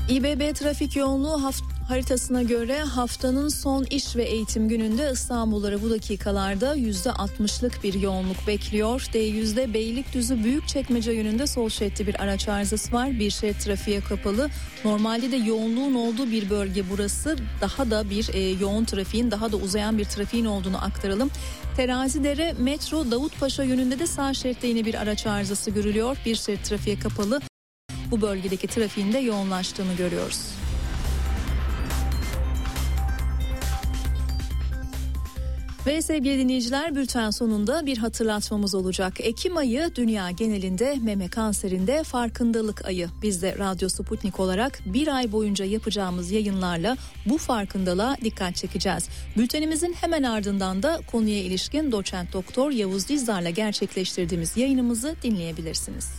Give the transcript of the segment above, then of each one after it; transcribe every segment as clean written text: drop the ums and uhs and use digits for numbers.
İBB trafik yoğunluğu haritasına göre haftanın son iş ve eğitim gününde İstanbulları bu dakikalarda %60'lık bir yoğunluk bekliyor. D100'de Beylikdüzü Büyükçekmece yönünde sol şeritte bir araç arızası var. Bir şerit trafiğe kapalı. Normalde de yoğunluğun olduğu bir bölge burası. Daha da bir yoğun trafiğin, daha da uzayan bir trafiğin olduğunu aktaralım. Terazidere metro Davutpaşa yönünde de sağ şeritte yine bir araç arızası görülüyor. Bir şerit trafiğe kapalı. Bu bölgedeki trafiğin de yoğunlaştığını görüyoruz. Ve sevgili dinleyiciler, bülten sonunda bir hatırlatmamız olacak. Ekim ayı dünya genelinde meme kanserinde farkındalık ayı. Biz de Radyo Sputnik olarak bir ay boyunca yapacağımız yayınlarla bu farkındalığa dikkat çekeceğiz. Bültenimizin hemen ardından da konuya ilişkin doçent doktor Yavuz Dizdar'la gerçekleştirdiğimiz yayınımızı dinleyebilirsiniz.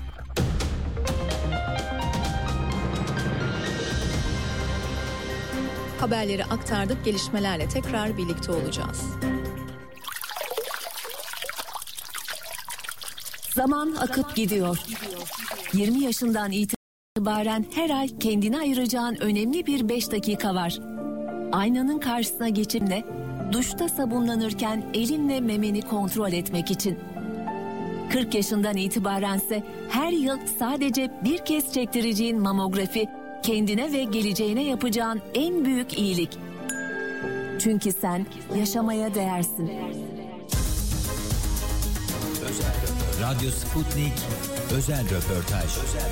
Haberleri aktardık, gelişmelerle tekrar birlikte olacağız. Zaman akıp gidiyor. 20 yaşından itibaren her ay kendine ayıracağın önemli bir 5 dakika var. Aynanın karşısına geçimle, duşta sabunlanırken elinle memeni kontrol etmek için. 40 yaşından itibarense her yıl sadece bir kez çektireceğin mamografi, kendine ve geleceğine yapacağın en büyük iyilik. Çünkü sen yaşamaya değersin. Radyo Sputnik özel röportaj.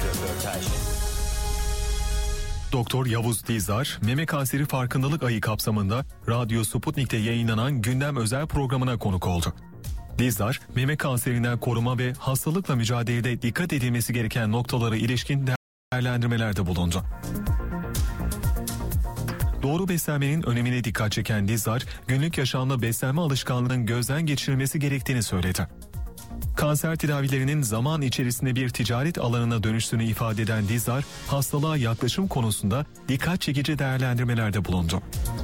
Doktor Yavuz Dizdar, meme kanseri farkındalık ayı kapsamında Radyo Sputnik'te yayınlanan gündem özel programına konuk oldu. Dizdar, meme kanserinden koruma ve hastalıkla mücadelede dikkat edilmesi gereken noktalara ilişkin değerlendirmelerde bulundu. Doğru beslenmenin önemine dikkat çeken Dizdar, günlük yaşamda beslenme alışkanlığının gözden geçirilmesi gerektiğini söyledi. Kanser tedavilerinin zaman içerisinde bir ticaret alanına dönüştüğünü ifade eden Dizdar, hastalığa yaklaşım konusunda dikkat çekici değerlendirmelerde bulundu.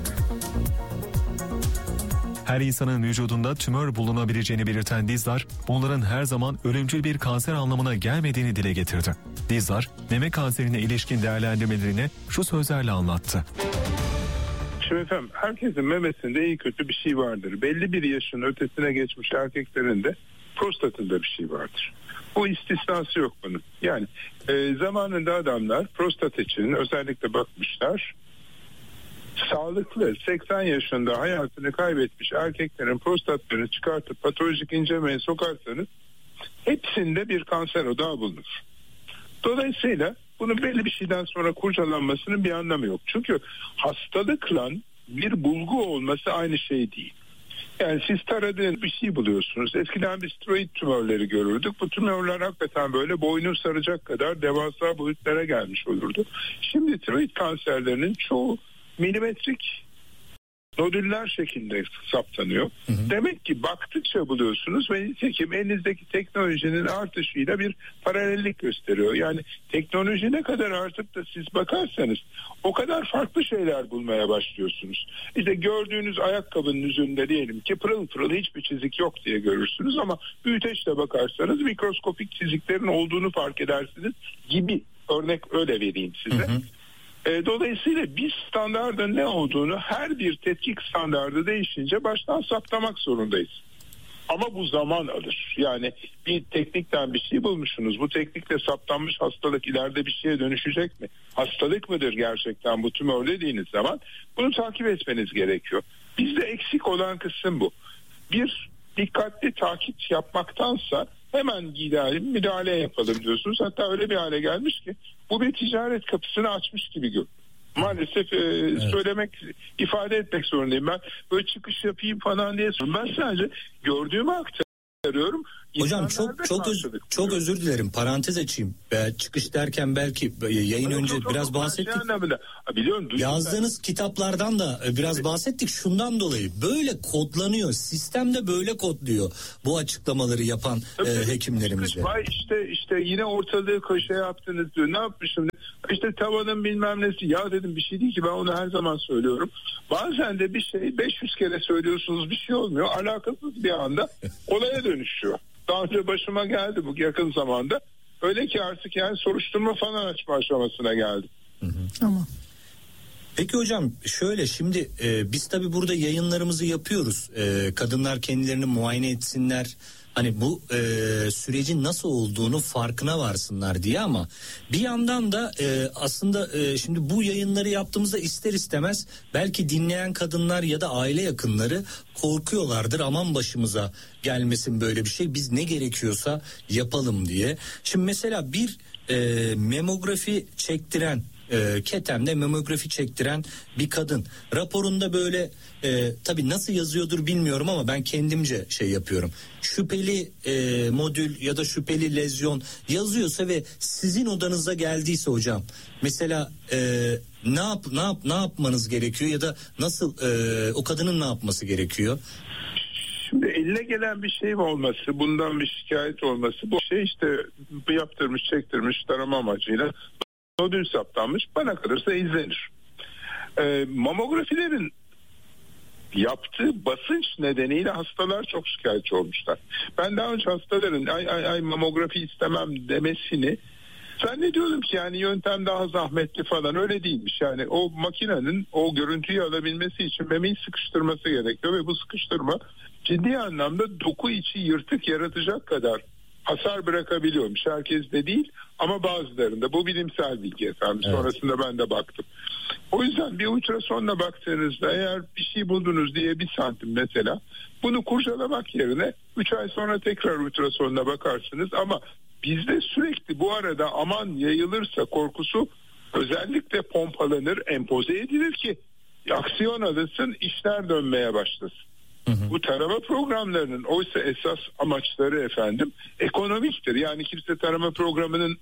Her insanın vücudunda tümör bulunabileceğini belirten Dizdar, bunların her zaman ölümcül bir kanser anlamına gelmediğini dile getirdi. Dizdar, meme kanserine ilişkin değerlendirmelerini şu sözlerle anlattı. Şimdi efendim, herkesin memesinde iyi kötü bir şey vardır. Belli bir yaşın ötesine geçmiş erkeklerin de prostatında bir şey vardır. Bu istisnası yok bunun. Yani zamanında adamlar prostat için özellikle bakmışlar. Sağlıklı 80 yaşında hayatını kaybetmiş erkeklerin prostatlarını çıkartıp patolojik incelemeye sokarsanız hepsinde bir kanser odağı bulunur. Dolayısıyla bunun belli bir şeyden sonra kurcalanmasının bir anlamı yok. Çünkü hastalıkla bir bulgu olması aynı şey değil. Yani siz taradığınız bir şey buluyorsunuz. Eskiden biz tiroid tümörleri görürdük. Bu tümörler hakikaten böyle boynu saracak kadar devasa boyutlara gelmiş olurdu. Şimdi tiroid kanserlerinin çoğu milimetrik nodüller şeklinde saptanıyor. Demek ki baktıkça buluyorsunuz ve nitekim elinizdeki teknolojinin artışıyla bir paralellik gösteriyor. Yani teknoloji ne kadar artıp da siz bakarsanız o kadar farklı şeyler bulmaya başlıyorsunuz. İşte gördüğünüz ayakkabının üzerinde diyelim ki pırıl pırıl hiçbir çizik yok diye görürsünüz ama büyüteçle bakarsanız mikroskopik çiziklerin olduğunu fark edersiniz gibi. Örnek öyle vereyim size. Dolayısıyla bir standardın ne olduğunu her bir tetkik standardı değişince baştan saptamak zorundayız. Ama bu zaman alır. Yani bir teknikten bir şey bulmuşsunuz. Bu teknikle saptanmış hastalık ileride bir şeye dönüşecek mi? Hastalık mıdır gerçekten bu tümör dediğiniz zaman bunu takip etmeniz gerekiyor. Bizde eksik olan kısım bu. Bir, dikkatli takip yapmaktansa hemen gidelim müdahale yapalım diyorsunuz. Hatta öyle bir hale gelmiş ki bu bir ticaret kapısını açmış gibi görünüyor. Maalesef söylemek, ifade etmek zorundayım. Ben böyle çıkış yapayım falan diye ben sadece gördüğümü aktarıyorum. Hocam çok özür dilerim. Parantez açayım. Çıkış derken belki yayın önce biraz bahsettik. Biliyorum, yazdığınız kitaplardan da biraz bahsettik. Şundan dolayı böyle kodlanıyor. Sistemde böyle kodluyor bu açıklamaları yapan hekimlerimiz. İşte yine ortalığı köşe yaptınız diyor. Ne yapmışım? İşte tavanın bilmem nesi. Ya dedim bir şey değil ki, ben onu her zaman söylüyorum. Bazen de bir şey 500 kere söylüyorsunuz, bir şey olmuyor. Alakasız bir anda olaya dönüşüyor. Daha önce başıma geldi bu yakın zamanda. Öyle ki artık yani soruşturma falan açma aşamasına geldi. Ama Peki hocam şöyle şimdi biz tabii burada yayınlarımızı yapıyoruz. Kadınlar kendilerini muayene etsinler. Hani bu sürecin nasıl olduğunu farkına varsınlar diye, ama bir yandan da aslında şimdi bu yayınları yaptığımızda ister istemez belki dinleyen kadınlar ya da aile yakınları korkuyorlardır. Aman başımıza gelmesin böyle bir şey, biz ne gerekiyorsa yapalım diye. Şimdi mesela bir mamografi çektiren, Ketem'de mamografi çektiren bir kadın raporunda böyle tabii nasıl yazıyordur bilmiyorum ama ben kendimce şey yapıyorum. Şüpheli modül ya da şüpheli lezyon yazıyorsa ve sizin odanıza geldiyse hocam mesela ne yapmanız gerekiyor ya da nasıl o kadının ne yapması gerekiyor? Şimdi eline gelen bir şey olması, bundan bir şikayet olması, bu şey işte yaptırmış, çektirmiş tarama amacıyla nodül saptanmış, bana kalırsa izlenir. Mamografilerin yaptığı basınç nedeniyle hastalar çok şikayetçi olmuşlar. Ben daha önce hastaların ay mamografi istemem demesini zannediyordum ki yani yöntem daha zahmetli falan, öyle değilmiş. Yani o makinenin o görüntüyü alabilmesi için memeyi sıkıştırması gerekiyor ve bu sıkıştırma ciddi anlamda doku içi yırtık yaratacak kadar hasar bırakabiliyormuş. Herkes de değil ama bazılarında. Bu bilimsel bilgi efendim. Evet. Sonrasında ben de baktım. O yüzden bir ultrasonla baktığınızda eğer bir şey buldunuz diye 1 santim mesela, bunu kurcalamak yerine 3 ay sonra tekrar ultrasonla bakarsınız. Ama bizde sürekli bu arada aman yayılırsa korkusu özellikle pompalanır, empoze edilir ki aksiyon alınsın, işler dönmeye başlasın. Bu tarama programlarının oysa esas amaçları efendim ekonomiktir. Yani kimse tarama programının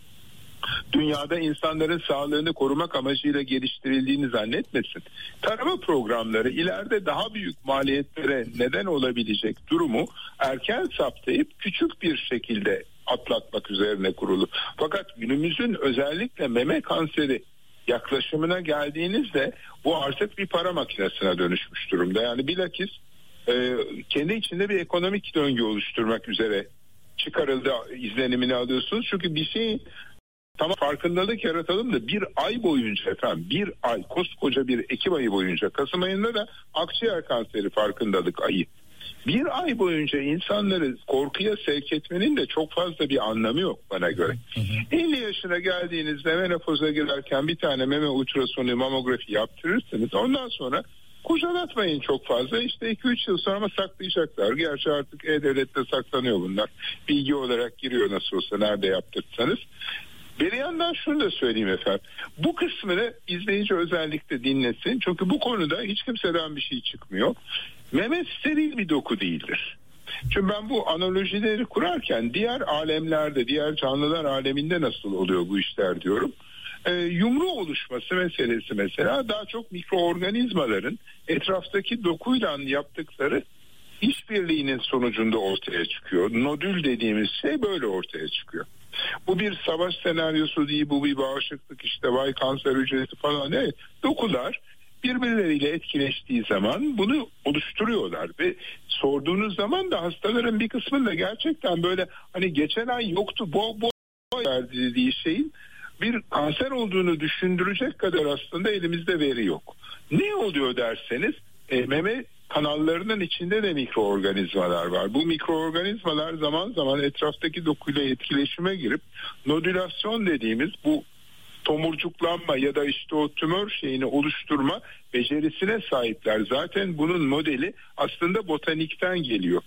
dünyada insanların sağlığını korumak amacıyla geliştirildiğini zannetmesin. Tarama programları ileride daha büyük maliyetlere neden olabilecek durumu erken saptayıp küçük bir şekilde atlatmak üzerine kurulu. Fakat günümüzün özellikle meme kanseri yaklaşımına geldiğinizde bu artık bir para makinesine dönüşmüş durumda. Yani bilakis kendi içinde bir ekonomik döngü oluşturmak üzere çıkarıldı izlenimini alıyorsunuz. Çünkü bir şey tamam farkındalık yaratalım da bir ay boyunca efendim, bir ay koskoca bir Ekim ayı boyunca, Kasım ayında da akciğer kanseri farkındalık ayı. Bir ay boyunca insanları korkuya sevk etmenin de çok fazla bir anlamı yok bana göre. 50 yaşına geldiğinizde menopoza girerken bir tane meme ultrasonu mamografi yaptırırsınız. Ondan sonra kurcalatmayın çok fazla. İşte 2-3 yıl sonra saklayacaklar. Gerçi artık E-Devlet'te saklanıyor bunlar. Bilgi olarak giriyor nasıl olsa nerede yaptırsanız. Bir yandan şunu da söyleyeyim efendim. Bu kısmını izleyici özellikle dinlesin. Çünkü bu konuda hiç kimseden bir şey çıkmıyor. Meme steril bir doku değildir. Çünkü ben bu analojileri kurarken diğer alemlerde, diğer canlılar aleminde nasıl oluyor bu işler diyorum. Yumru oluşması meselesi mesela daha çok mikroorganizmaların etraftaki dokuyla yaptıkları işbirliğinin sonucunda ortaya çıkıyor. Nodül dediğimiz şey böyle ortaya çıkıyor. Bu bir savaş senaryosu değil, bu bir bağışıklık işte vay kanser hücresi falan değil. Dokular birbirleriyle etkileştiği zaman bunu oluşturuyorlar ve sorduğunuz zaman da hastaların bir kısmında gerçekten böyle hani geçen ay yoktu bu dediği şeyin bir kanser olduğunu düşündürecek kadar aslında elimizde veri yok. Ne oluyor derseniz meme kanallarının içinde de mikroorganizmalar var. Bu mikroorganizmalar zaman zaman etraftaki dokuyla etkileşime girip nodülasyon dediğimiz bu tomurcuklanma ya da işte o tümör şeyini oluşturma becerisine sahipler. Zaten bunun modeli aslında botanikten geliyor.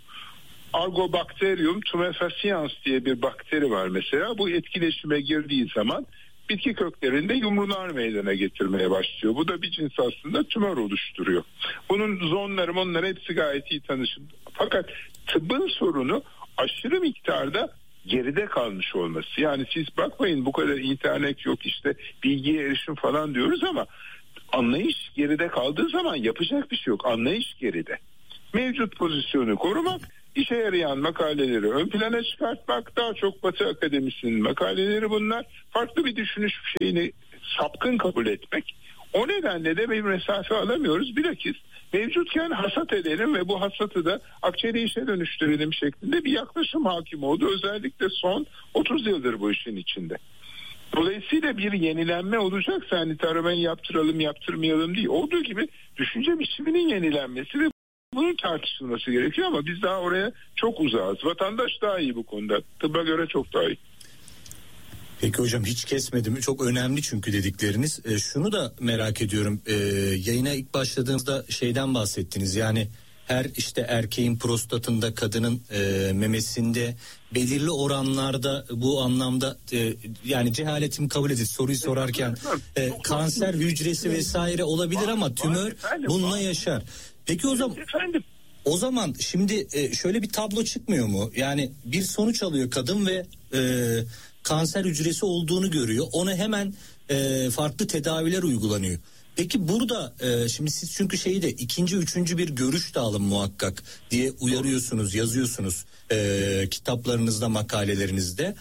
Argobacterium tumefaciens diye bir bakteri var mesela. Bu etkileşime girdiği zaman bitki köklerinde yumrular meydana getirmeye başlıyor. Bu da bir cins aslında tümör oluşturuyor. Bunun zonları onları hepsi gayet iyi tanışın. Fakat tıbbın sorunu aşırı miktarda geride kalmış olması. Yani siz bakmayın bu kadar internet yok işte bilgiye erişim falan diyoruz ama anlayış geride kaldığı zaman yapacak bir şey yok. Anlayış geride. Mevcut pozisyonu korumak, işe yarayan makaleleri ön plana çıkartmak, daha çok Batı Akademisi'nin makaleleri bunlar. Farklı bir düşünüş şeyini sapkın kabul etmek. O nedenle de bir mesafe alamıyoruz. Bilakis mevcutken hasat edelim ve bu hasatı da akçeli işe dönüştürelim şeklinde bir yaklaşım hakim oldu. Özellikle son 30 yıldır bu işin içinde. Dolayısıyla bir yenilenme olacaksa hani taramayı yaptıralım yaptırmayalım değil. Olduğu gibi düşünce biçiminin yenilenmesi ve bunun tartışılması gerekiyor ama biz daha oraya çok uzağız. Vatandaş daha iyi bu konuda. Tıbba göre çok daha iyi. Peki hocam, hiç kesmedim. Çok önemli çünkü dedikleriniz. Şunu da merak ediyorum. Yayına ilk başladığınızda şeyden bahsettiniz. Yani her işte erkeğin prostatında, kadının memesinde belirli oranlarda bu anlamda yani cehaletimi kabul edin soruyu sorarken kanser hücresi vesaire olabilir ama tümör bununla yaşar. Peki o zaman şimdi şöyle bir tablo çıkmıyor mu? Yani bir sonuç alıyor kadın ve kanser hücresi olduğunu görüyor. Ona hemen farklı tedaviler uygulanıyor. Peki burada şimdi siz çünkü şeyi de ikinci, üçüncü bir görüş de alın muhakkak diye uyarıyorsunuz, yazıyorsunuz kitaplarınızda, makalelerinizde.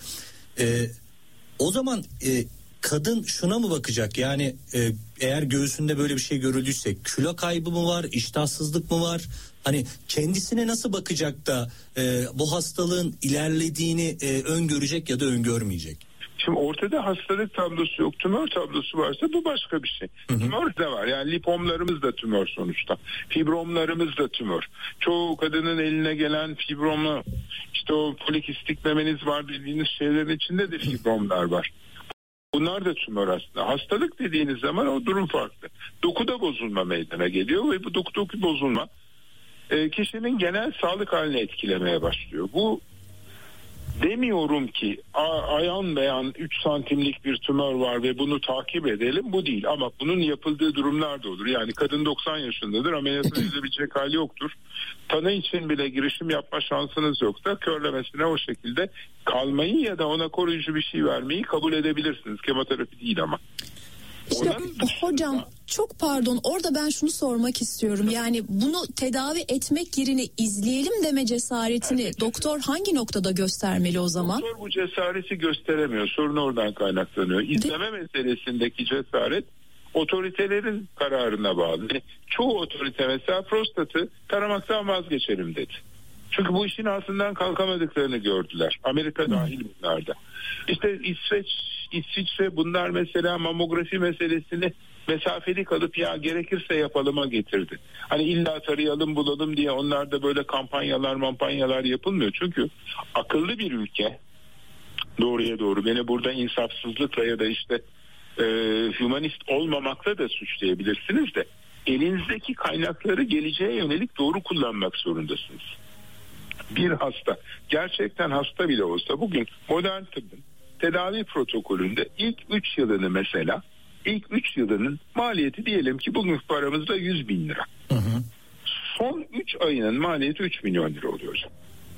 O zaman kadın şuna mı bakacak? Yani eğer göğsünde böyle bir şey görüldüyse kilo kaybı mı var, iştahsızlık mı var? Hani kendisine nasıl bakacak da bu hastalığın ilerlediğini öngörecek ya da öngörmeyecek? Şimdi ortada hastalık tablosu yok, tümör tablosu varsa bu başka bir şey. Tümör de var, yani lipomlarımız da tümör sonuçta. Fibromlarımız da tümör. Çoğu kadının eline gelen fibromlu, işte o polikistik memeniz var dediğiniz şeylerin içinde de fibromlar var. Bunlar da tümör aslında. Hastalık dediğiniz zaman o durum farklı. Dokuda bozulma meydana geliyor ve bu dokudaki bozulma kişinin genel sağlık halini etkilemeye başlıyor. Bu demiyorum ki ayan beyan 3 santimlik bir tümör var ve bunu takip edelim, bu değil. Ama bunun yapıldığı durumlar da olur. Yani kadın 90 yaşındadır, ameliyatı edebilecek hali yoktur. Tanı için bile girişim yapma şansınız yoksa körlemesine o şekilde kalmayı ya da ona koruyucu bir şey vermeyi kabul edebilirsiniz. Kemoterapi değil ama. İşte hocam çok pardon, orada ben şunu sormak istiyorum. Yani bunu tedavi etmek yerine izleyelim deme cesaretini doktor hangi noktada göstermeli o zaman? Doktor bu cesareti gösteremiyor. Sorun oradan kaynaklanıyor. İzleme meselesindeki cesaret otoritelerin kararına bağlı. Yani çoğu otorite mesela prostatı taramaktan vazgeçelim dedi. Çünkü bu işin altından kalkamadıklarını gördüler. Amerika dahil bunlarda. İşte İsviçre bunlar mesela mamografi meselesini mesafeli kalıp ya gerekirse yapalıma getirdi. Hani illa tarayalım bulalım diye onlarda böyle kampanyalar yapılmıyor. Çünkü akıllı bir ülke, doğruya doğru, beni burada insafsızlıkla ya da işte hümanist olmamakla da suçlayabilirsiniz de elinizdeki kaynakları geleceğe yönelik doğru kullanmak zorundasınız. Bir hasta gerçekten hasta bile olsa bugün modern tıbbın tedavi protokolünde ilk 3 yılını mesela ilk 3 yılının maliyeti diyelim ki bugün paramızda 100.000 lira. Son 3 ayının maliyeti 3 milyon lira oluyor hocam.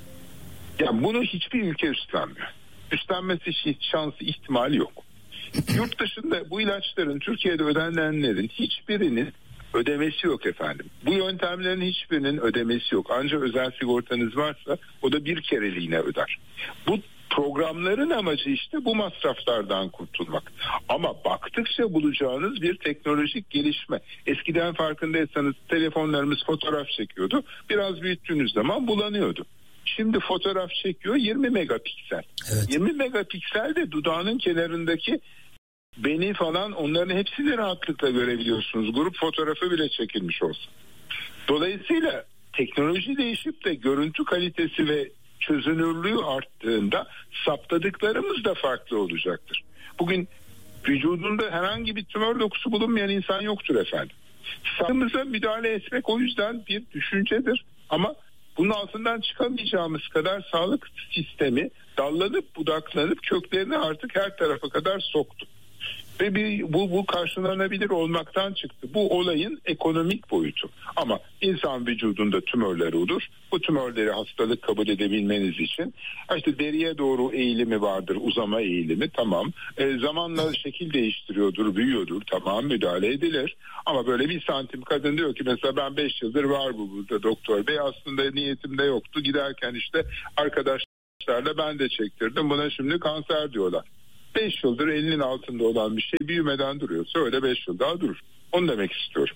Yani bunu hiçbir ülke üstlenmiyor. Üstlenmesi şansı ihtimali yok. Yurt dışında bu ilaçların Türkiye'de ödenenlerin hiçbirinin ödemesi yok efendim. Bu yöntemlerin hiçbirinin ödemesi yok. Ancak özel sigortanız varsa o da bir kereliğine öder. Bu programların amacı işte bu masraflardan kurtulmak. Ama baktıkça bulacağınız bir teknolojik gelişme. Eskiden farkındaysanız telefonlarımız fotoğraf çekiyordu. Biraz büyüttüğünüz zaman bulanıyordu. Şimdi fotoğraf çekiyor 20 megapiksel. Evet. 20 megapiksel de dudağının kenarındaki beni falan, onların hepsini rahatlıkla görebiliyorsunuz. Grup fotoğrafı bile çekilmiş olsun. Dolayısıyla teknoloji değişip de görüntü kalitesi ve çözünürlüğü arttığında saptadıklarımız da farklı olacaktır. Bugün vücudunda herhangi bir tümör dokusu bulunmayan insan yoktur efendim. Sağlığımıza müdahale etmek o yüzden bir düşüncedir ama bunun altından çıkamayacağımız kadar sağlık sistemi dallanıp budaklanıp köklerini artık her tarafa kadar soktu. Ve bu karşılanabilir olmaktan çıktı. Bu olayın ekonomik boyutu. Ama insan vücudunda tümörler olur. Bu tümörleri hastalık kabul edebilmeniz için işte deriye doğru eğilimi vardır, uzama eğilimi, tamam. Zamanla şekil değiştiriyordur, büyüyordur, tamam, müdahale edilir. Ama böyle 1 santim kadın diyor ki mesela ben 5 yıldır var bu burada doktor bey, aslında niyetimde yoktu. Giderken işte arkadaşlarla ben de çektirdim, buna şimdi kanser diyorlar. 5 yıldır elinin altında olan bir şey büyümeden duruyorsa öyle 5 yıl daha durur. Onu demek istiyorum.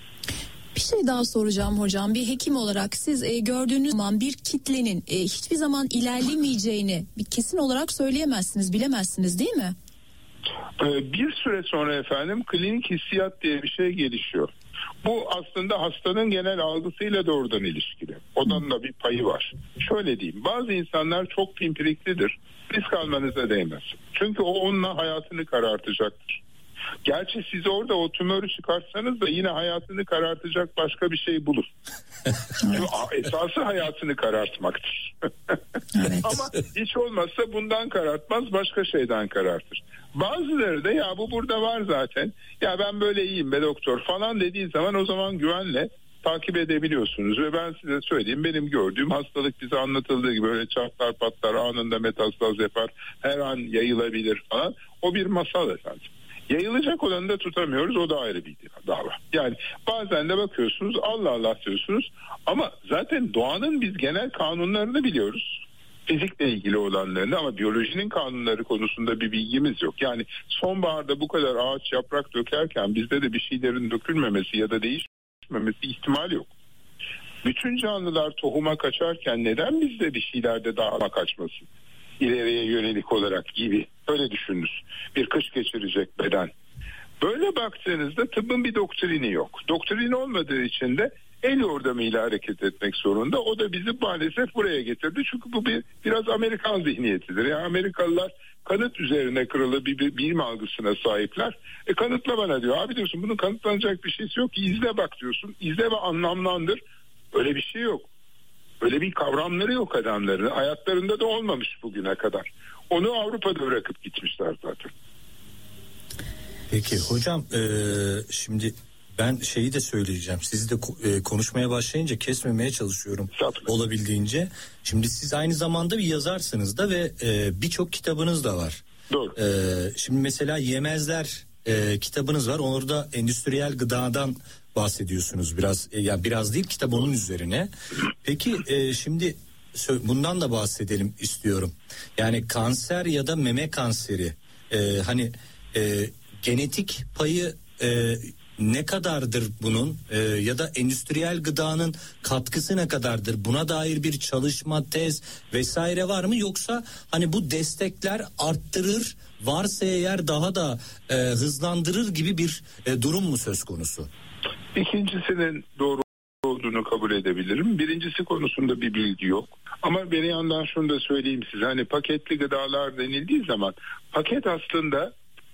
Bir şey daha soracağım hocam. Bir hekim olarak siz gördüğünüz zaman bir kitlenin hiçbir zaman ilerlemeyeceğini bir kesin olarak söyleyemezsiniz, bilemezsiniz değil mi? Bir süre sonra efendim klinik hissiyat diye bir şey gelişiyor. Bu aslında hastanın genel algısıyla doğrudan ilişkili. Onun da bir payı var. Şöyle diyeyim, bazı insanlar çok pimpiriklidir. Risk almanıza değmez. Çünkü o onunla hayatını karartacaktır. Gerçi siz orada o tümörü çıkartsanız da yine hayatını karartacak başka bir şey bulur. Esası hayatını karartmaktır. Evet. Ama hiç olmazsa bundan karartmaz, başka şeyden karartır. Bazıları da ya bu burada var zaten, ya ben böyle iyiyim be doktor falan dediği zaman o zaman güvenle takip edebiliyorsunuz. Ve ben size söyleyeyim, benim gördüğüm hastalık bize anlatıldığı gibi öyle çatlar patlar, anında metastaz yapar, her an yayılabilir falan. O bir masal efendim. Yayılacak olanı da tutamıyoruz, o da ayrı bir dava. Yani bazen de bakıyorsunuz Allah Allah diyorsunuz ama zaten doğanın biz genel kanunlarını biliyoruz. Fizikle ilgili olanlarını, ama biyolojinin kanunları konusunda bir bilgimiz yok. Yani sonbaharda bu kadar ağaç yaprak dökerken bizde de bir şeylerin dökülmemesi ya da değişmemesi ihtimali yok. Bütün canlılar tohuma kaçarken neden bizde bir şeylerde daha kaçmasın? İleriye yönelik olarak gibi. Öyle düşününüz. Bir kış geçirecek beden. Böyle baktığınızda tıbbın bir doktrini yok. Doktrini olmadığı için de el yordamıyla hareket etmek zorunda. O da bizi maalesef buraya getirdi. Çünkü bu biraz Amerikan zihniyetidir. Yani Amerikalılar kanıt üzerine kurulu bir bilim algısına sahipler. Kanıtla bana diyor. Abi diyorsun, bunun kanıtlanacak bir şeysi yok ki. İzle bak diyorsun. İzle ve anlamlandır. Öyle bir şey yok. Öyle bir kavramları yok adamların. Hayatlarında da olmamış bugüne kadar. Onu Avrupa'da bırakıp gitmişler zaten. Peki hocam, şimdi ben şeyi de söyleyeceğim. Sizi de konuşmaya başlayınca kesmemeye çalışıyorum olabildiğince. Şimdi siz aynı zamanda bir yazarsınız da ve birçok kitabınız da var. Doğru. Şimdi mesela Yemezler kitabınız var. Orada endüstriyel gıdadan bahsediyorsunuz biraz. Ya biraz değil, kitap onun üzerine. Peki şimdi bundan da bahsedelim istiyorum. Yani kanser ya da meme kanseri, hani genetik payı ne kadardır bunun, ya da endüstriyel gıdanın katkısı ne kadardır? Buna dair bir çalışma, tez vesaire var mı? Yoksa hani bu destekler arttırır, varsa eğer daha da hızlandırır gibi bir durum mu söz konusu? İkincisinin doğru olduğunu kabul edebilirim. Birincisi konusunda bir bilgi yok. Ama bir yandan şunu da söyleyeyim size. Hani paketli gıdalar denildiği zaman paket aslında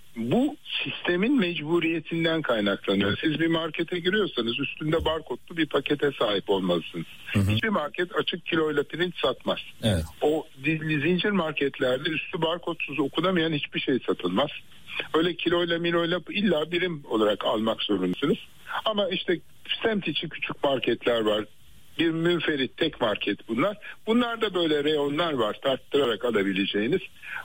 bu sistemin mecburiyetinden kaynaklanıyor. Siz bir markete giriyorsanız üstünde barkodlu bir pakete sahip olmalısınız. Hiçbir market açık kiloyla pirinç satmaz. Evet. O zincir marketlerde üstü barkodsuz okunamayan hiçbir şey satılmaz. Öyle kiloyla miloyla illa birim olarak almak zorundasınız. Ama işte semt içi küçük marketler var. Bir münferit tek market bunlar. Bunlarda böyle reyonlar var, tarttırarak alabileceğiniz.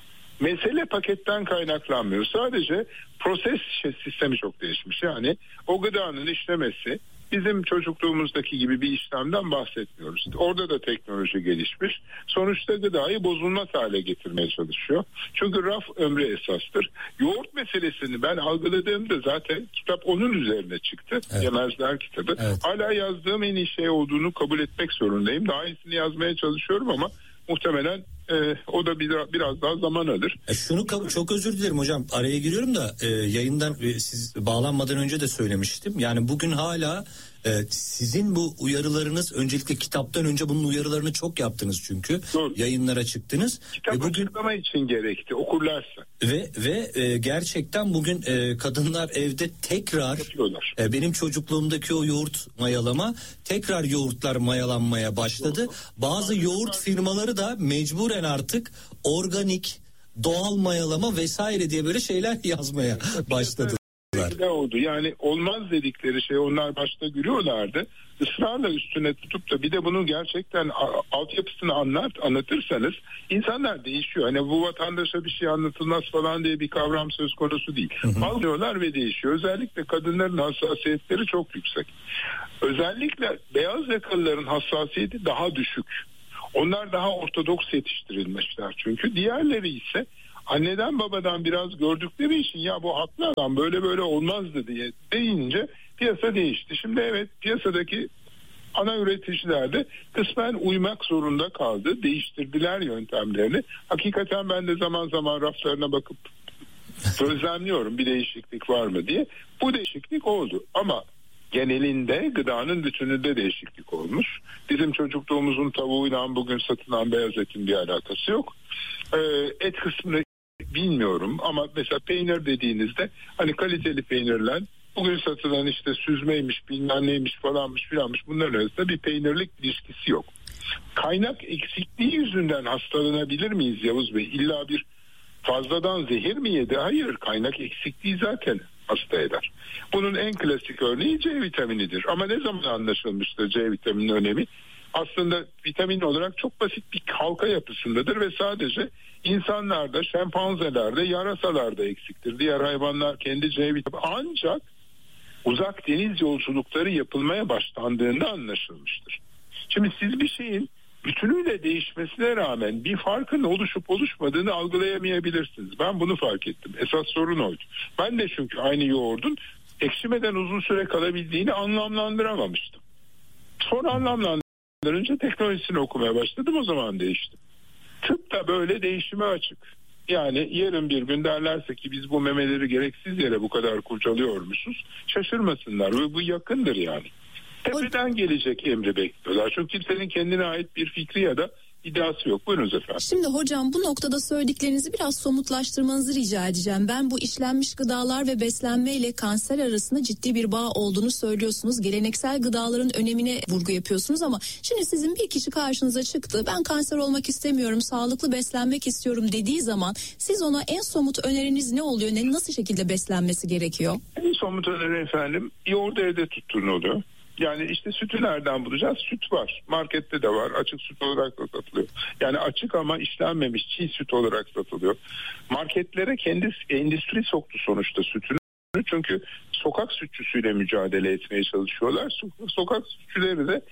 Mesele paketten kaynaklanmıyor. Sadece proses sistemi çok değişmiş. Yani o gıdanın işlemesi bizim çocukluğumuzdaki gibi bir işlemden bahsetmiyoruz. Orada da teknoloji gelişmiş. Sonuçta gıdayı bozulmaz hale getirmeye çalışıyor. Çünkü raf ömrü esastır. Yoğurt meselesini ben algıladığımda zaten kitap onun üzerine çıktı. Evet. Yemezler kitabı. Evet. Hala yazdığım en iyi şey olduğunu kabul etmek zorundayım. Daha iyisini yazmaya çalışıyorum ama muhtemelen o da biraz daha zaman alır. Çok özür dilerim hocam, araya giriyorum da yayından siz bağlanmadan önce de söylemiştim. Yani bugün hala sizin bu uyarılarınız, öncelikle kitaptan önce bunun uyarılarını çok yaptınız çünkü. Doğru. Yayınlara çıktınız. Kitap bugün açıklama için gerekti, okurlarsa. Ve gerçekten bugün kadınlar evde tekrar benim çocukluğumdaki o yoğurt mayalama, tekrar yoğurtlar mayalanmaya başladı. Doğru. Bazı yoğurt firmaları da mecburen artık organik, doğal mayalama vesaire diye böyle şeyler yazmaya başladı. Ne oldu? Yani olmaz dedikleri şey, onlar başta gülüyorlardı. Israrla üstüne tutup da bir de bunu gerçekten altyapısını anlatırsanız insanlar değişiyor. Hani bu vatandaşa bir şey anlatılmaz falan diye bir kavram söz konusu değil. Alıyorlar ve değişiyor. Özellikle kadınların hassasiyetleri çok yüksek. Özellikle beyaz yakalıların hassasiyeti daha düşük. Onlar daha ortodoks yetiştirilmişler çünkü. Diğerleri ise anneden babadan biraz gördükleri için ya bu haklı adam böyle olmazdı diye deyince piyasa değişti. Şimdi evet, piyasadaki ana üreticiler de kısmen uymak zorunda kaldı. Değiştirdiler yöntemlerini. Hakikaten ben de zaman zaman raflarına bakıp Gözlemliyorum bir değişiklik var mı diye. Bu değişiklik oldu ama genelinde gıdanın bütününde değişiklik olmuş. Bizim çocukluğumuzun tavuğuyla bugün satılan beyaz etin bir alakası yok. Et kısmını bilmiyorum ama mesela peynir dediğinizde hani kaliteli peynirler bugün satılan işte süzmeymiş bilmem neymiş falanmış filanmış bunların arasında bir peynirlik ilişkisi yok. Kaynak eksikliği yüzünden hastalanabilir miyiz Yavuz Bey? İlla bir fazladan zehir mi yedi? Hayır, kaynak eksikliği zaten hasta eder. Bunun en klasik örneği C vitaminidir. Ama ne zaman anlaşılmıştır C vitamininin önemi? Aslında vitamin olarak çok basit bir halka yapısındadır ve sadece insanlarda, şempanzelerde, yarasalarda eksiktir. Diğer hayvanlar kendi C vitamini ancak uzak deniz yolculukları yapılmaya başlandığında anlaşılmıştır. Şimdi siz bir şeyin bütünüyle değişmesine rağmen bir farkın oluşup oluşmadığını algılayamayabilirsiniz. Ben bunu fark ettim. Esas sorun oydu. Ben de çünkü aynı yoğurdun ekşimeden uzun süre kalabildiğini anlamlandıramamıştım. Sonra anlamlandırınca teknolojisini okumaya başladım, o zaman değişti. Tıp da böyle değişime açık. Yani yarın bir gün derlerse ki biz bu memeleri gereksiz yere bu kadar kurcalıyormuşuz, şaşırmasınlar ve bu yakındır yani. Tepeden gelecek emri bekliyorlar. Çünkü kimsenin kendine ait bir fikri ya da iddiası yok. Buyurunuz efendim. Şimdi hocam bu noktada söylediklerinizi biraz somutlaştırmanızı rica edeceğim. Ben bu işlenmiş gıdalar ve beslenme ile kanser arasında ciddi bir bağ olduğunu söylüyorsunuz. Geleneksel gıdaların önemine vurgu yapıyorsunuz ama şimdi sizin bir kişi karşınıza çıktı. Ben kanser olmak istemiyorum, sağlıklı beslenmek istiyorum dediği zaman siz ona en somut öneriniz ne oluyor? Nasıl şekilde beslenmesi gerekiyor? En somut öneri efendim yoğurdu evde tutturun oluyor. Yani işte sütü nereden bulacağız? Süt var. Markette de var. Açık süt olarak da satılıyor. Yani açık ama işlenmemiş çiğ süt olarak satılıyor. Marketlere kendi endüstri soktu sonuçta sütünü. Çünkü sokak sütçüsüyle mücadele etmeye çalışıyorlar. Sokak sütçüleri de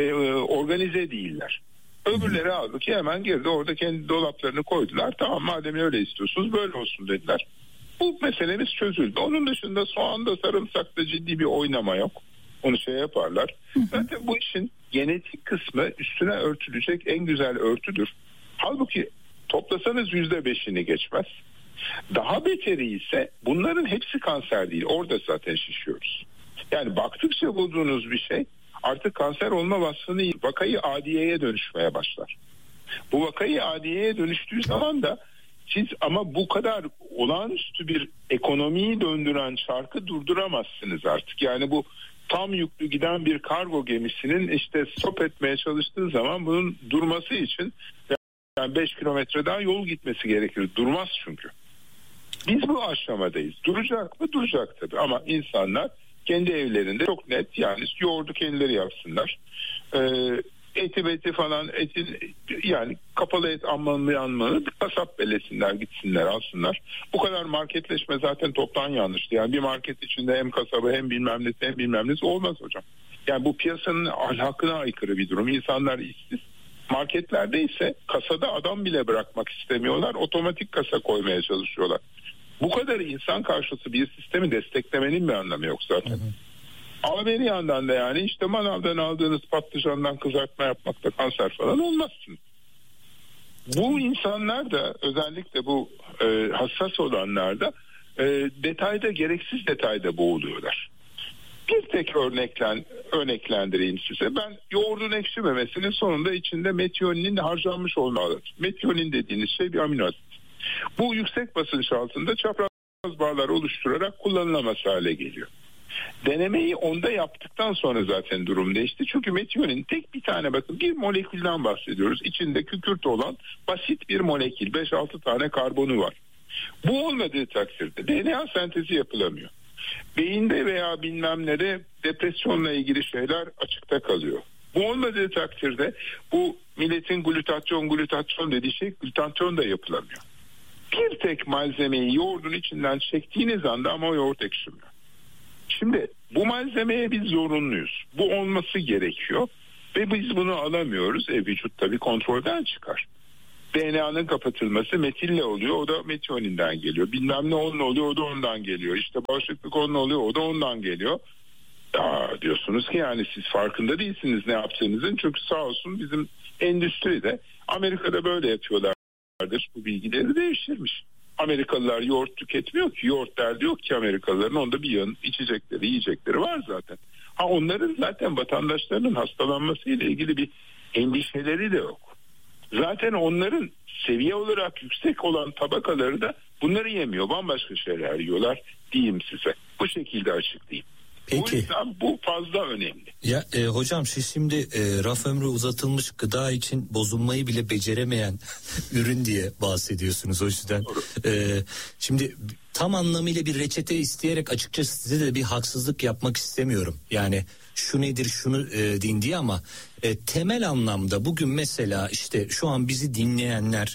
organize değiller. Öbürleri aldı ki hemen girdi orada kendi dolaplarını koydular. Tamam madem öyle istiyorsunuz böyle olsun dediler. Bu meselemiz çözüldü. Onun dışında soğanda sarımsakta ciddi bir oynama yok. Onu şey yaparlar. Zaten bu işin genetik kısmı üstüne örtülecek en güzel örtüdür. Halbuki toplasanız %5'ini geçmez. Daha beteri ise bunların hepsi kanser değil. Orada zaten şişiyoruz. Yani baktıkça bulduğunuz bir şey artık kanser olma vasfını vakayı adiyeye dönüşmeye başlar. Bu vakayı adiyeye dönüştüğü zaman da siz ama bu kadar olağanüstü bir ekonomiyi döndüren çarkı durduramazsınız artık. Yani bu tam yüklü giden bir kargo gemisinin işte stop etmeye çalıştığı zaman bunun durması için yani 5 kilometre daha yol gitmesi gerekir. Durmaz çünkü. Biz bu aşamadayız. Duracak mı? Duracak tabii. Ama insanlar kendi evlerinde çok net yani yoğurdu kendileri yapsınlar. Eti falan etin yani kapalı et ammanlı kasap belesinler gitsinler alsınlar. Bu kadar marketleşme zaten toptan yanlıştı. Yani bir market içinde hem kasabı hem bilmem nesi olmaz hocam. Yani bu piyasanın ahlakına aykırı bir durum. İnsanlar işsiz. Marketlerde ise kasada adam bile bırakmak istemiyorlar. Otomatik kasa koymaya çalışıyorlar. Bu kadar insan karşıtı bir sistemi desteklemenin bir anlamı yok zaten. Ama bir yandan da yani işte manavdan aldığınız patlıcandan kızartma yapmakta kanser falan olmazsın. Bu insanlar da özellikle bu hassas olanlar da gereksiz detayda boğuluyorlar. Bir tek örneklendireyim size. Ben yoğurdun ekşimemesinin sonunda içinde metioninin harcanmış olmalıdır. Metionin dediğiniz şey bir amino asit. Bu yüksek basınç altında çapraz bağlar oluşturarak kullanılamaz hale geliyor. Denemeyi onda yaptıktan sonra zaten durum değişti. Çünkü metionin tek bir tane bakın bir molekülden bahsediyoruz. İçinde kükürt olan basit bir molekül. 5-6 tane karbonu var. Bu olmadığı takdirde DNA sentezi yapılamıyor. Beyinde veya bilmem nerede depresyonla ilgili şeyler açıkta kalıyor. Bu olmadığı takdirde bu milletin glutatyon dediği şey glutatyon da yapılamıyor. Bir tek malzemeyi yoğurdun içinden çektiğiniz anda ama o yoğurt ekşimiyor. Şimdi bu malzemeye biz zorunluyuz. Bu olması gerekiyor ve biz bunu alamıyoruz. Vücut tabii kontrolden çıkar. DNA'nın kapatılması metille oluyor, o da metioninden geliyor. Bilmem ne onunla oluyor, o da ondan geliyor. İşte bağışıklık onunla oluyor, o da ondan geliyor. Diyorsunuz ki yani siz farkında değilsiniz ne yaptığınızın. Çünkü sağ olsun bizim endüstride Amerika'da böyle yapıyorlardır. Bu bilgileri değiştirmiş. Amerikalılar yoğurt tüketmiyor ki. Yoğurt derdi yok ki Amerikalıların. Onda bir yan içecekleri, yiyecekleri var zaten. Onların zaten vatandaşlarının hastalanmasıyla ilgili bir endişeleri de yok. Zaten onların seviye olarak yüksek olan tabakaları da bunları yemiyor. Bambaşka şeyler yiyorlar diyeyim size. Bu şekilde açıklayayım. Peki. O yüzden bu fazla önemli. Ya hocam siz şimdi raf ömrü uzatılmış gıda için bozulmayı bile beceremeyen ürün diye bahsediyorsunuz. O yüzden şimdi tam anlamıyla bir reçete isteyerek açıkçası size de bir haksızlık yapmak istemiyorum. Yani şu nedir şunu deyin diye ama temel anlamda bugün mesela işte şu an bizi dinleyenler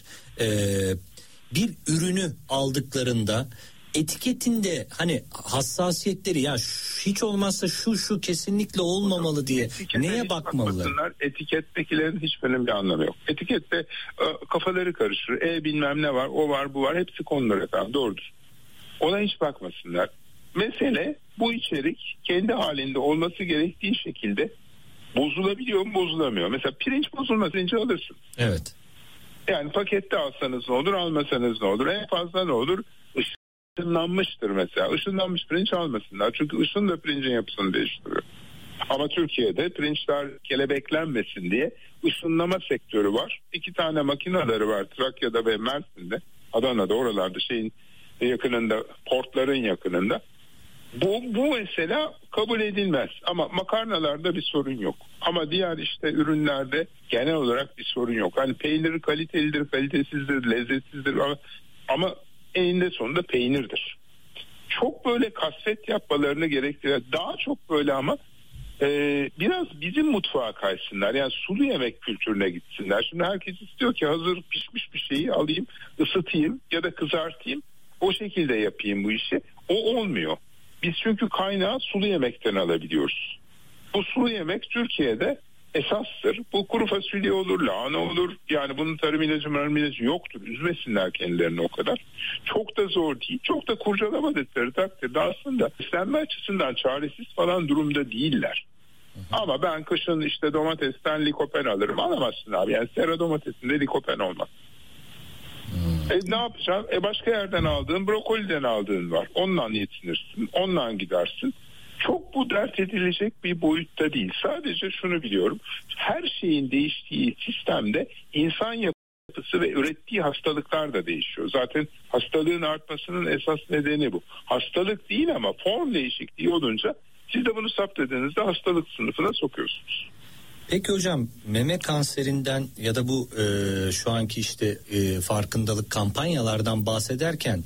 bir ürünü aldıklarında etiketinde hani hassasiyetleri ya hiç olmazsa şu kesinlikle olmamalı diye neye bakmalılar? Etikettekilerin hiçbirinin bir anlamı yok. Etikette kafaları karışır. Bilmem ne var, o var, bu var. Hepsi konular efendim. Doğrudur. Ona hiç bakmasınlar. Mesele bu içerik kendi halinde olması gerektiği şekilde bozulabiliyor mu, bozulamıyor. Mesela pirinç bozulmaz, pirinci alırsın. Evet. Yani pakette alsanız ne olur, almasanız ne olur? En fazla ne olur? Işınlanmıştır mesela. Işınlanmış pirinç almasınlar. Çünkü ışın da pirincin yapısını değiştiriyor. Ama Türkiye'de pirinçler kelebeklenmesin diye ışınlama sektörü var. 2 tane makineleri var Trakya'da ve Mersin'de. Adana'da, oralarda şeyin yakınında, portların yakınında. Bu mesela kabul edilmez. Ama makarnalarda bir sorun yok. Ama diğer işte ürünlerde genel olarak bir sorun yok. Hani peynir kalitelidir, kalitesizdir, lezzetsizdir ama eninde sonunda peynirdir. Çok böyle kasvet yapmalarını gerektiren, daha çok böyle ama biraz bizim mutfağa kaysınlar. Yani sulu yemek kültürüne gitsinler. Şimdi herkes istiyor ki hazır pişmiş bir şeyi alayım, ısıtayım ya da kızartayım. O şekilde yapayım bu işi. O olmuyor. Biz çünkü kaynağı sulu yemekten alabiliyoruz. Bu sulu yemek Türkiye'de esastır. Bu kuru fasulye olur, lahana olur. Yani bunun tarım ilacı yoktur. Üzmesinler kendilerini o kadar. Çok da zor değil. Çok da kurcalamadıkları takdirde aslında beslenme açısından çaresiz falan durumda değiller. Ama ben kışın işte domatesten likopen alırım. Alamazsın abi. Yani sera domatesinde likopen olmaz. Ne yapacağım? Başka yerden aldığın, brokoliden aldığın var. Ondan yetinirsin. Ondan gidersin. Çok bu dert edilecek bir boyutta değil. Sadece şunu biliyorum. Her şeyin değiştiği sistemde insan yapısı ve ürettiği hastalıklar da değişiyor. Zaten hastalığın artmasının esas nedeni bu. Hastalık değil ama form değişikliği olunca siz de bunu saptadığınızda hastalık sınıfına sokuyorsunuz. Peki hocam meme kanserinden ya da bu şu anki işte farkındalık kampanyalardan bahsederken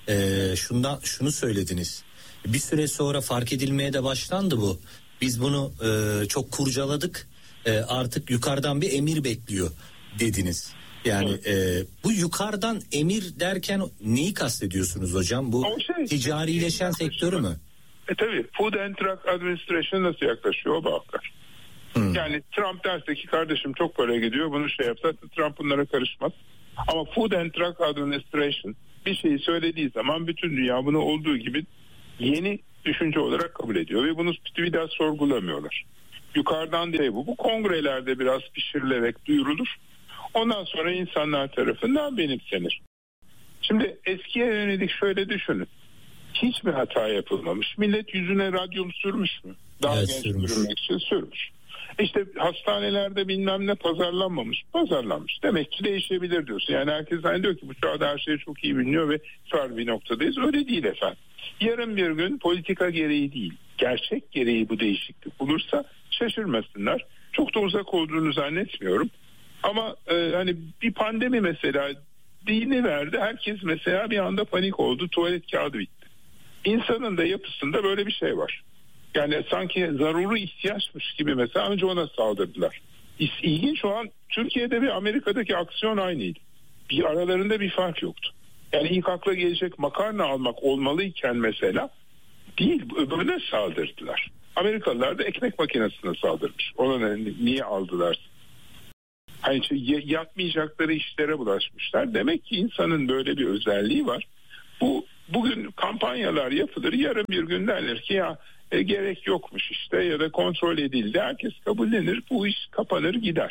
şunu söylediniz. Bir süre sonra fark edilmeye de başlandı bu. Biz bunu çok kurcaladık. Artık yukarıdan bir emir bekliyor dediniz. Yani bu yukarıdan emir derken neyi kastediyorsunuz hocam? Bu ticarileşen sektörü mü? Tabii Food and Drug Administration nasıl yaklaşıyor o bakar. Yani Trump derse ki kardeşim çok para gidiyor bunu yapsa Trump bunlara karışmaz. Ama Food and Drug Administration bir şeyi söylediği zaman bütün dünya bunu olduğu gibi yeni düşünce olarak kabul ediyor ve bunu bir daha sorgulamıyorlar. Yukarıdan değil bu. Bu kongrelerde biraz pişirilerek duyurulur. Ondan sonra insanlar tarafından benimsenir. Şimdi eskiye yönelik şöyle düşünün. Hiç mi hata yapılmamış? Millet yüzüne radyum sürmüş mü? Daha genç görünmek için sürmüş. İşte hastanelerde bilmem ne pazarlanmış. Demek ki değişebilir diyorsun. Yani herkes diyor ki bu çağda her şey çok iyi biliniyor ve sar bir noktadayız. Öyle değil efendim. Yarın bir gün politika gereği değil, gerçek gereği bu değişiklik olursa şaşırmasınlar. Çok da uzak olduğunu zannetmiyorum. Ama hani bir pandemi mesela dini verdi. Herkes mesela bir anda panik oldu. Tuvalet kağıdı bitti. İnsanın da yapısında böyle bir şey var. Yani sanki zaruri ihtiyaçmış gibi mesela önce ona saldırdılar. İlginç olan Türkiye'de ve Amerika'daki aksiyon aynıydı. Bir aralarında bir fark yoktu. Yani ilk akla gelecek makarna almak olmalıyken mesela değil öbürüne saldırdılar. Amerikalılar da ekmek makinesine saldırmış. Ona niye aldılar? Hani yapmayacakları işlere bulaşmışlar. Demek ki insanın böyle bir özelliği var. Bugün kampanyalar yapılır. Yarın bir gün derler ki ya gerek yokmuş işte ya da kontrol edildi. Herkes kabullenir. Bu iş kapanır gider.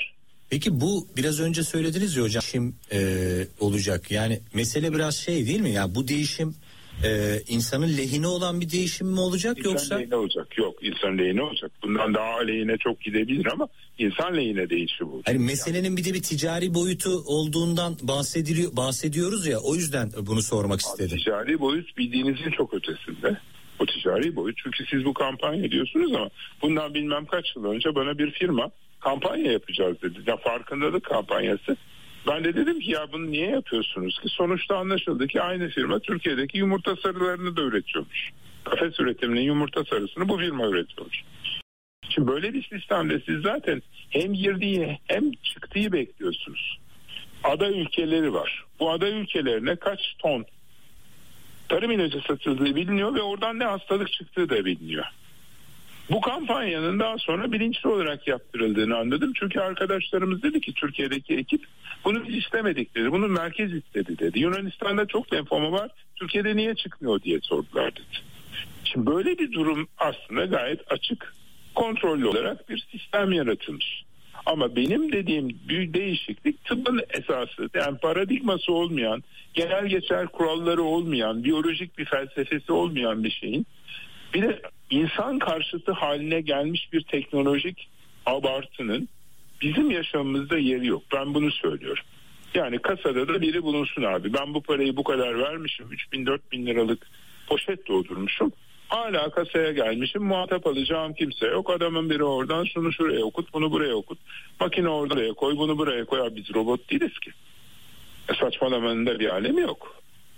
Peki bu biraz önce söylediniz ya hocam, değişim olacak. Yani mesele biraz şey değil mi? Ya bu değişim insanın lehine olan bir değişim mi olacak İnsan yoksa? lehine olacak. Yok, insan lehine olacak. Bundan daha aleyhine çok gidebilir ama insan lehine değişim olacak. Hani meselenin bir de bir ticari boyutu olduğundan bahsediyoruz ya, o yüzden bunu sormak istedim. Ticari boyut bildiğinizin çok ötesinde. O ticari boyut, çünkü siz bu kampanya diyorsunuz ama bundan bilmem kaç yıl önce bana bir firma kampanya yapacağız dedi. Ya farkındalık kampanyası. Ben de dedim ki ya bunu niye yapıyorsunuz ki? Sonuçta anlaşıldı ki aynı firma Türkiye'deki yumurta sarılarını da üretiyormuş. Kafes üretiminin yumurta sarısını bu firma üretiyormuş. Şimdi böyle bir sistemde siz zaten hem girdiği hem çıktığı bekliyorsunuz. Ada ülkeleri var. Bu ada ülkelerine kaç ton tarım ilacı satıldığı biliniyor ve oradan ne hastalık çıktığı da biliniyor. Bu kampanyanın daha sonra bilinçli olarak yaptırıldığını anladım. Çünkü arkadaşlarımız dedi ki Türkiye'deki ekip bunu biz istemedik dedi. Bunu merkez istedi dedi. Yunanistan'da çok lenfoma var. Türkiye'de niye çıkmıyor diye sordular dedi. Şimdi böyle bir durum aslında gayet açık, kontrollü olarak bir sistem yaratılmış. Ama benim dediğim büyük değişiklik tıbbın esası, yani paradigması olmayan, genel geçer kuralları olmayan, biyolojik bir felsefesi olmayan bir şeyin bir de insan karşıtı haline gelmiş bir teknolojik abartının bizim yaşamımızda yeri yok. Ben bunu söylüyorum. Yani kasada da biri bulunsun abi. Ben bu parayı bu kadar vermişim. 3.000-4.000 liralık poşet doldurmuşum. Hala kasaya gelmişim. Muhatap alacağım kimse yok. Adamın biri oradan şunu şuraya okut, bunu buraya okut. Makine oraya koy, bunu buraya koy. Abi biz robot değiliz ki. Saçmalamanın da bir alemi yok.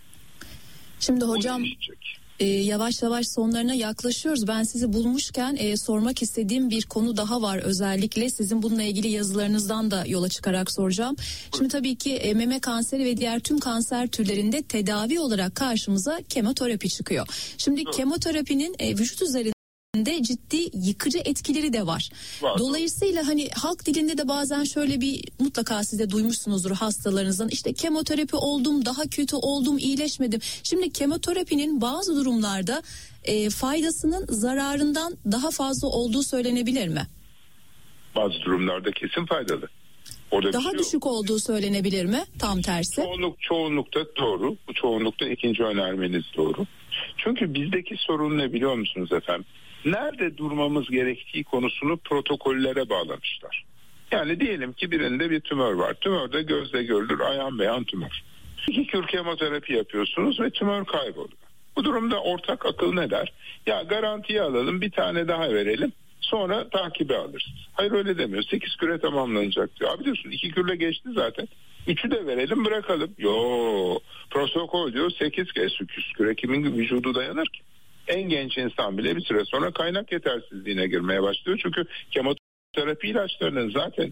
Şimdi hocam yavaş yavaş sonlarına yaklaşıyoruz. Ben sizi bulmuşken sormak istediğim bir konu daha var, özellikle sizin bununla ilgili yazılarınızdan da yola çıkarak soracağım. Şimdi tabii ki meme kanseri ve diğer tüm kanser türlerinde tedavi olarak karşımıza kemoterapi çıkıyor. Şimdi kemoterapinin vücut üzerinde ciddi yıkıcı etkileri de var. Dolayısıyla hani halk dilinde de bazen şöyle bir, mutlaka siz de duymuşsunuzdur hastalarınızdan, işte kemoterapi oldum, daha kötü oldum, iyileşmedim. Şimdi kemoterapinin bazı durumlarda faydasının zararından daha fazla olduğu söylenebilir mi? Bazı durumlarda kesin faydalı. Orada daha düşük olduğu söylenebilir mi? Tam tersi. Çoğunlukta doğru. Bu çoğunlukta ikinci önermeniz doğru. Çünkü bizdeki sorun ne biliyor musunuz efendim? Nerede durmamız gerektiği konusunu protokollere bağlamışlar. Yani diyelim ki birinde bir tümör var. Tümör de gözle görülür, ayan beyan tümör. 2 kür kemoterapi yapıyorsunuz ve tümör kayboluyor. Bu durumda ortak akıl ne der? Ya garantiye alalım, bir tane daha verelim, sonra takibe alırız. Hayır, öyle demiyor. 8 küre tamamlanacak diyor. Abi diyorsun 2 kürle geçti zaten. 3'ü de verelim, bırakalım. Yo, protokol diyor 8 kez 8 küre kimin vücudu dayanır ki? En genç insan bile bir süre sonra kaynak yetersizliğine girmeye başlıyor. Çünkü kemoterapi ilaçlarının zaten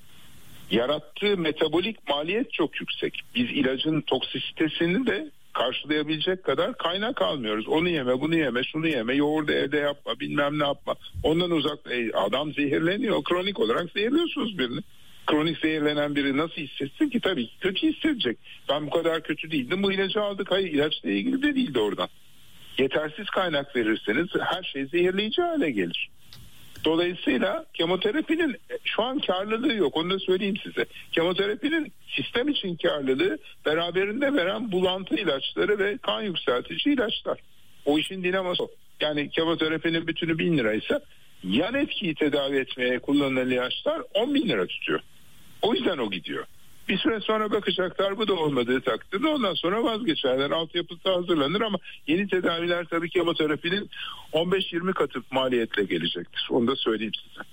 yarattığı metabolik maliyet çok yüksek. Biz ilacın toksisitesini de karşılayabilecek kadar kaynak almıyoruz. Onu yeme, bunu yeme, şunu yeme, yoğurdu evde yapma, bilmem ne yapma. Ondan uzak, adam zehirleniyor. Kronik olarak zehirliyorsunuz birini. Kronik zehirlenen biri nasıl hissetsin ki? Tabii kötü hissedecek. Ben bu kadar kötü değildim, bu ilacı aldık. Hayır, ilaçla ilgili de değildi oradan. Yetersiz kaynak verirseniz her şey zehirleyici hale gelir. Dolayısıyla kemoterapinin şu an karlılığı yok, onu da söyleyeyim size. Kemoterapinin sistem için karlılığı beraberinde veren bulantı ilaçları ve kan yükseltici ilaçlar. O işin dinaması o. Yani kemoterapinin bütünü 1.000 liraysa yan etkiyi tedavi etmeye kullanılan ilaçlar 10.000 lira tutuyor. O yüzden o gidiyor. Bir süre sonra bakacaklar, bu da olmadığı takdirde ondan sonra vazgeçerler. Altyapısı hazırlanır ama yeni tedaviler tabii kemoterapinin 15-20 katı maliyetle gelecektir. Onu da söyleyeyim size.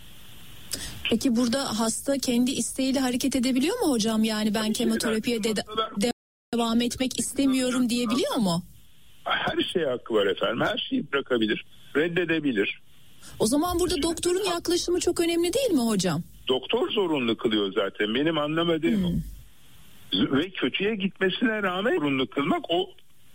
Peki burada hasta kendi isteğiyle hareket edebiliyor mu hocam? Yani ben kemoterapiye devam etmek istemiyorum diyebiliyor mu? Her şeye hakkı var efendim. Her şeyi bırakabilir, reddedebilir. O zaman burada doktorun yaklaşımı çok önemli değil mi hocam? Doktor zorunlu kılıyor zaten. Benim anlamadığım o. Ve kötüye gitmesine rağmen zorunlu kılmak o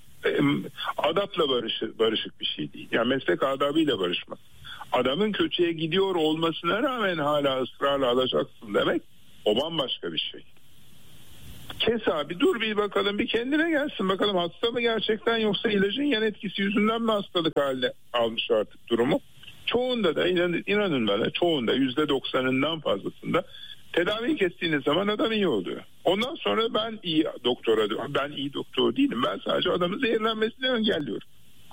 adapla barışık bir şey değil. Yani meslek adabıyla barışmak. Adamın kötüye gidiyor olmasına rağmen hala ısrarla alacaksın demek, o bambaşka bir şey. Kes abi, dur bir bakalım, bir kendine gelsin bakalım, hasta mı gerçekten yoksa ilacın yan etkisi yüzünden mi hastalık haline almış artık durumu. Çoğunda da inanın bana, çoğunda %90'ından fazlasında Tedaviyi kestiğiniz zaman adam iyi oluyor. Ondan sonra ben iyi doktor değilim. Ben sadece adamın zehirlenmesini engelliyorum.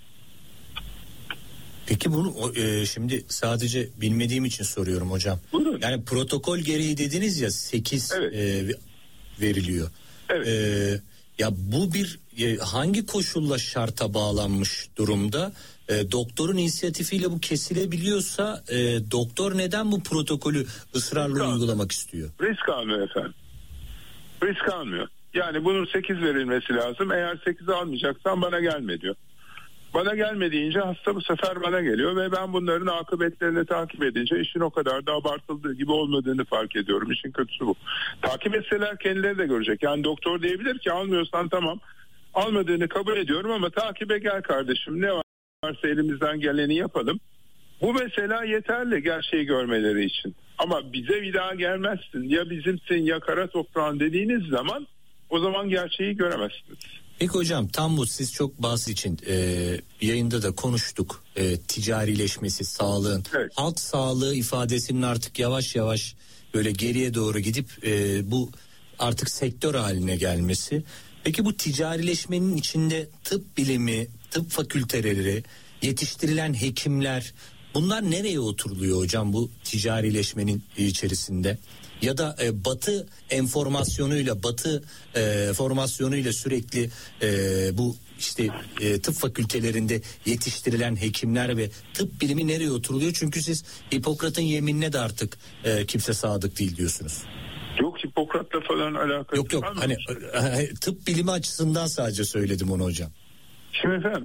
Peki bunu şimdi sadece bilmediğim için soruyorum hocam. Buyurun. Yani protokol gereği dediniz ya 8 Evet. Veriliyor. Evet. Ya bu bir hangi koşulla şarta bağlanmış durumda? Doktorun inisiyatifiyle bu kesilebiliyorsa doktor neden bu protokolü ısrarla uygulamak istiyor? Risk almıyor efendim. Risk almıyor. Yani bunun 8 verilmesi lazım. Eğer 8 almayacaksan bana gelme diyor. Bana gelme deyince hasta bu sefer bana geliyor ve ben bunların akıbetlerini takip edince işin o kadar da abartıldığı gibi olmadığını fark ediyorum. İşin kötüsü bu. Takip etseler kendileri de görecek. Yani doktor diyebilir ki almıyorsan tamam, almadığını kabul ediyorum ama takibe gel kardeşim, ne varsa elimizden geleni yapalım. Bu mesela yeterli gerçeği görmeleri için. Ama bize bir daha gelmezsin, ya bizimsin ya kara toprağın dediğiniz zaman o zaman gerçeği göremezsiniz. Peki hocam, tam bu siz çok bahsi için yayında da konuştuk, ticarileşmesi, sağlığın, evet. Halk sağlığı ifadesinin artık yavaş yavaş böyle geriye doğru gidip bu artık sektör haline gelmesi. Peki bu ticarileşmenin içinde tıp bilimi, tıp fakülteleri, yetiştirilen hekimler, bunlar nereye oturuluyor hocam bu ticarileşmenin içerisinde? Ya da Batı enformasyonuyla, Batı formasyonuyla sürekli bu işte tıp fakültelerinde yetiştirilen hekimler ve tıp bilimi nereye oturuluyor? Çünkü siz Hipokrat'ın yeminine de artık kimse sadık değil diyorsunuz. Yok, Hipokrat'la falan alakası yok. Hani tıp bilimi açısından sadece söyledim onu hocam. Şimdi efendim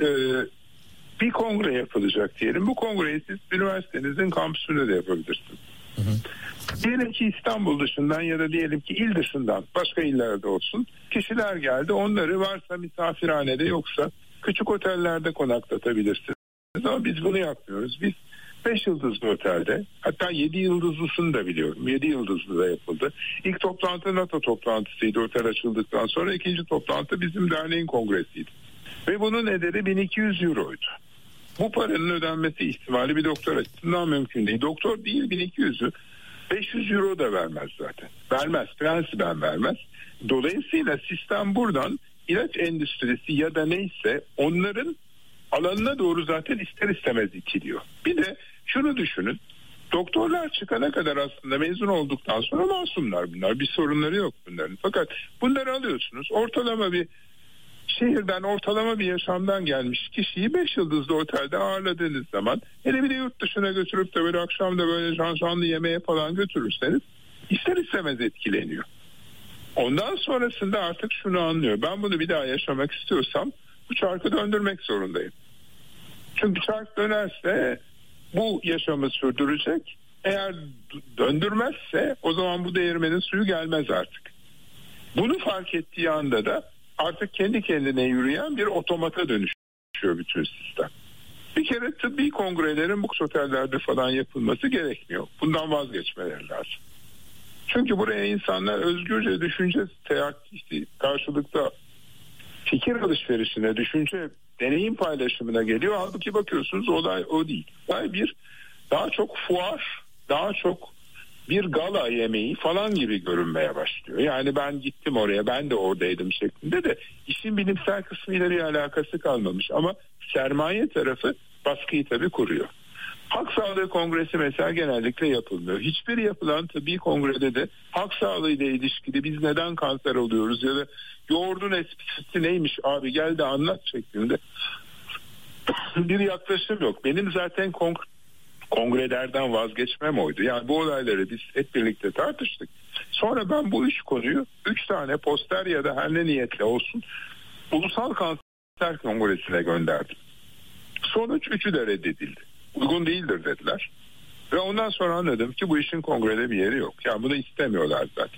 bir kongre yapılacak diyelim. Bu kongreyi siz üniversitenizin kampüsünde de yapabilirsiniz. Hı hı. Diyelim ki İstanbul dışından ya da diyelim ki il dışından, başka illerde olsun, kişiler geldi. Onları varsa misafirhanede, yoksa küçük otellerde konaklatabilirsiniz. Ama biz bunu yapmıyoruz. Biz 5 yıldızlı otelde, hatta 7 yıldızlısını da biliyorum. 7 yıldızlı da yapıldı. İlk toplantı NATO toplantısıydı otel açıldıktan sonra. İkinci toplantı bizim derneğin kongresiydi. Ve bunun ederi 1200 euroydu. Bu paranın ödenmesi ihtimali bir doktor açısından mümkün değil. Doktor değil, 1200'ü 500 euro da vermez zaten. Vermez, prensiben vermez. Dolayısıyla sistem buradan ilaç endüstrisi ya da neyse onların alanına doğru zaten ister istemez itiliyor. Bir de şunu düşünün. Doktorlar çıkana kadar aslında mezun olduktan sonra masumlar bunlar. Bir sorunları yok bunların. Fakat bunları alıyorsunuz. Ortalama bir şehirden, ortalama bir yaşamdan gelmiş kişiyi 5 yıldızlı otelde ağırladığınız zaman, hele bir de yurt dışına götürüp de böyle akşam da böyle canlı yemeğe falan götürürseniz ister istemez etkileniyor. Ondan sonrasında artık şunu anlıyor. Ben bunu bir daha yaşamak istiyorsam bu çarkı döndürmek zorundayım. Çünkü çark dönerse bu yaşamı sürdürecek. Eğer döndürmezse o zaman bu değirmenin suyu gelmez artık. Bunu fark ettiği anda da artık kendi kendine yürüyen bir otomata dönüşüyor bütün sistem. Bir kere tıbbi kongrelerin bu otellerde falan yapılması gerekmiyor. Bundan vazgeçmeleri lazım. Çünkü buraya insanlar özgürce düşünce karşılıklı fikir alışverişine, düşünce, deneyim paylaşımına geliyor. Halbuki bakıyorsunuz olay o değil. Olay daha çok fuar, daha çok bir gala yemeği falan gibi görünmeye başlıyor. Yani ben gittim oraya, ben de oradaydım şeklinde de işin bilimsel kısmıyla bir alakası kalmamış. Ama sermaye tarafı baskıyı tabii kuruyor. Halk Sağlığı Kongresi mesela genellikle yapılmıyor. Hiçbir yapılan tıbbi kongrede de halk sağlığı ile ilişkili biz neden kanser oluyoruz ya da yoğurdun esprisi neymiş abi gel de anlat şeklinde bir yaklaşım yok. Benim zaten kongrelerden vazgeçmem oydu. Yani bu olayları biz hep birlikte tartıştık. Sonra ben bu 3 konuyu 3 tane poster ya da her ne niyetle olsun Ulusal Kanser Kongresi'ne gönderdim. Sonuç 3'ü de reddedildi. Uygun değildir dediler. Ve ondan sonra anladım ki bu işin kongrede bir yeri yok. Yani bunu istemiyorlar zaten.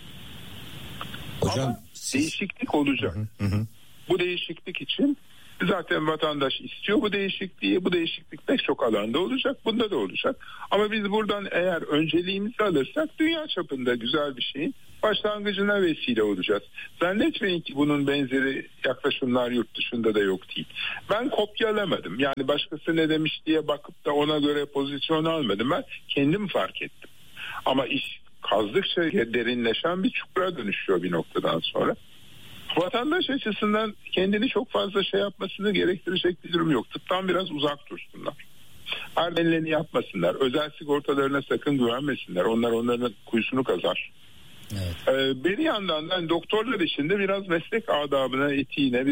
Hocam, ama değişiklik olacak. Hı. Bu değişiklik için zaten vatandaş istiyor bu değişikliği. Bu değişiklik pek çok alanda olacak. Bunda da olacak. Ama biz buradan eğer önceliğimizi alırsak dünya çapında güzel bir şeyin başlangıcına vesile olacağız. Zannetmeyin ki bunun benzeri yaklaşımlar yurt dışında da yok değil. Ben kopyalamadım. Yani başkası ne demiş diye bakıp da ona göre pozisyon almadım. Ben kendim fark ettim. Ama iş kazdıkça derinleşen bir çukura dönüşüyor bir noktadan sonra. Vatandaş açısından kendini çok fazla şey yapmasını gerektirecek bir durum yok. Tıptan biraz uzak dursunlar. Ardelerini yapmasınlar. Özel sigortalarına sakın güvenmesinler. Onlar onların kuyusunu kazar. Evet. Bir yandan da doktorlar için de biraz meslek adabına, etiğine,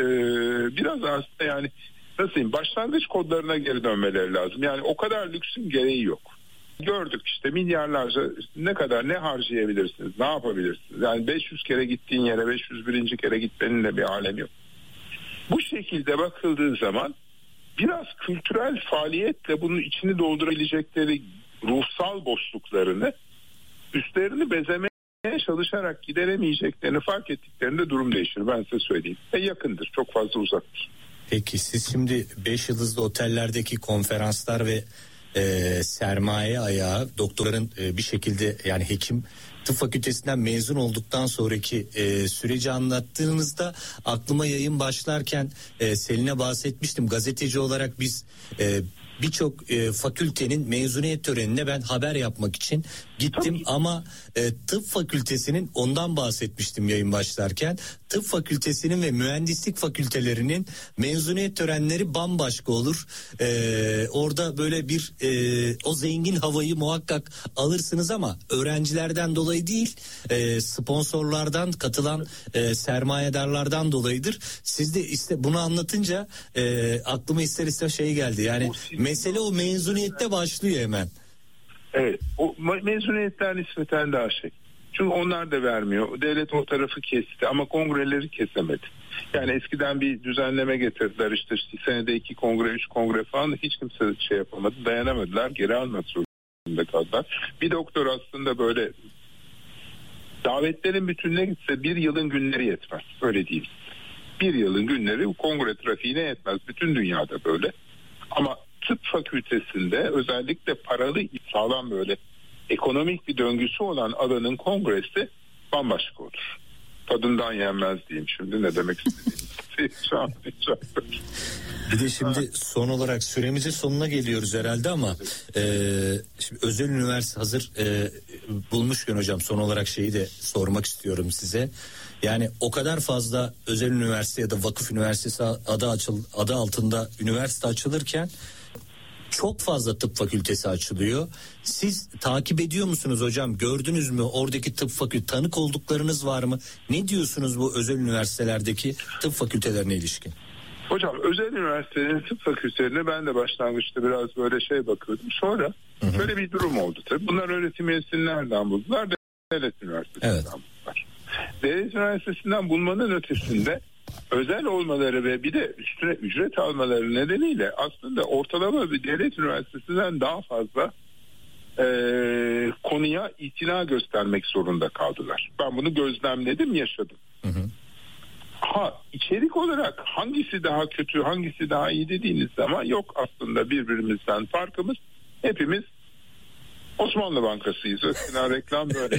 biraz aslında yani nasıl diyeyim, başlangıç kodlarına geri dönmeleri lazım. Yani o kadar lüksün gereği yok. Gördük işte milyarlarca ne harcayabilirsiniz, ne yapabilirsiniz? Yani 500 kere gittiğin yere 501. kere gitmenin de bir alemi yok. Bu şekilde bakıldığı zaman biraz kültürel faaliyetle bunun içini doldurabilecekleri ruhsal boşluklarını, üstlerini bezemeye çalışarak gideremeyeceklerini fark ettiklerinde durum değişir. Ben size söyleyeyim. Yakındır, çok fazla uzaktır. Peki siz şimdi 5 yıldızlı otellerdeki konferanslar ve sermaye ayağı, doktorların bir şekilde yani hekim tıp fakültesinden mezun olduktan sonraki süreci anlattığınızda aklıma yayın başlarken Selin'e bahsetmiştim. Gazeteci olarak biz birçok fakültenin mezuniyet törenine ben haber yapmak için gittim ama tıp fakültesinin, ondan bahsetmiştim yayın başlarken, tıp fakültesinin ve mühendislik fakültelerinin mezuniyet törenleri bambaşka olur. Orada böyle bir o zengin havayı muhakkak alırsınız ama öğrencilerden dolayı değil, sponsorlardan, katılan sermayedarlardan dolayıdır. Siz de işte bunu anlatınca aklıma ister istemez şey geldi. Yani mesele o mezuniyette başlıyor hemen. Evet, o mezuniyetler nispeten daha şey. Çünkü onlar da vermiyor. Devlet o tarafı kesti ama kongreleri kesemedi. Yani eskiden bir düzenleme getirdiler, işte senede 2 kongre, 3 kongre falan, hiç kimse şey yapamadı, dayanamadılar, geri almak zorunda kaldılar. Bir doktor aslında böyle davetlerin bütününe gitse bir yılın günleri yetmez, öyle değil. Bir yılın günleri bu kongre trafiğine yetmez, bütün dünyada böyle. Ama tıp fakültesinde özellikle paralı, sağlam böyle ekonomik bir döngüsü olan alanın kongresi bambaşka olur. Tadından yenmez diyeyim şimdi, ne demek istediğimi. Bir de şimdi son olarak süremizin sonuna geliyoruz herhalde ama şimdi özel üniversite hazır bulmuşken hocam son olarak şeyi de sormak istiyorum size. Yani o kadar fazla özel üniversite ya da vakıf üniversitesi adı altında üniversite açılırken çok fazla tıp fakültesi açılıyor. Siz takip ediyor musunuz hocam? Gördünüz mü oradaki tıp fakültesi, tanık olduklarınız var mı? Ne diyorsunuz bu özel üniversitelerdeki tıp fakültelerine ilişkin? Hocam özel üniversitelerin tıp fakültelerine ben de başlangıçta biraz böyle şey bakıyordum. Sonra böyle bir durum oldu tabii. Bunlar öğretim üyesini nereden buldular? Devlet üniversitesinden buldular. Devlet üniversitesinden bulmanın ötesinde özel olmaları ve bir de üstüne ücret almaları nedeniyle aslında ortalama bir devlet üniversitesinden daha fazla konuya itina göstermek zorunda kaldılar. Ben bunu gözlemledim, yaşadım. İçerik olarak hangisi daha kötü, hangisi daha iyi dediğiniz zaman yok aslında birbirimizden farkımız. Hepimiz Osmanlı Bankası'yız. Eskiden reklam böyle.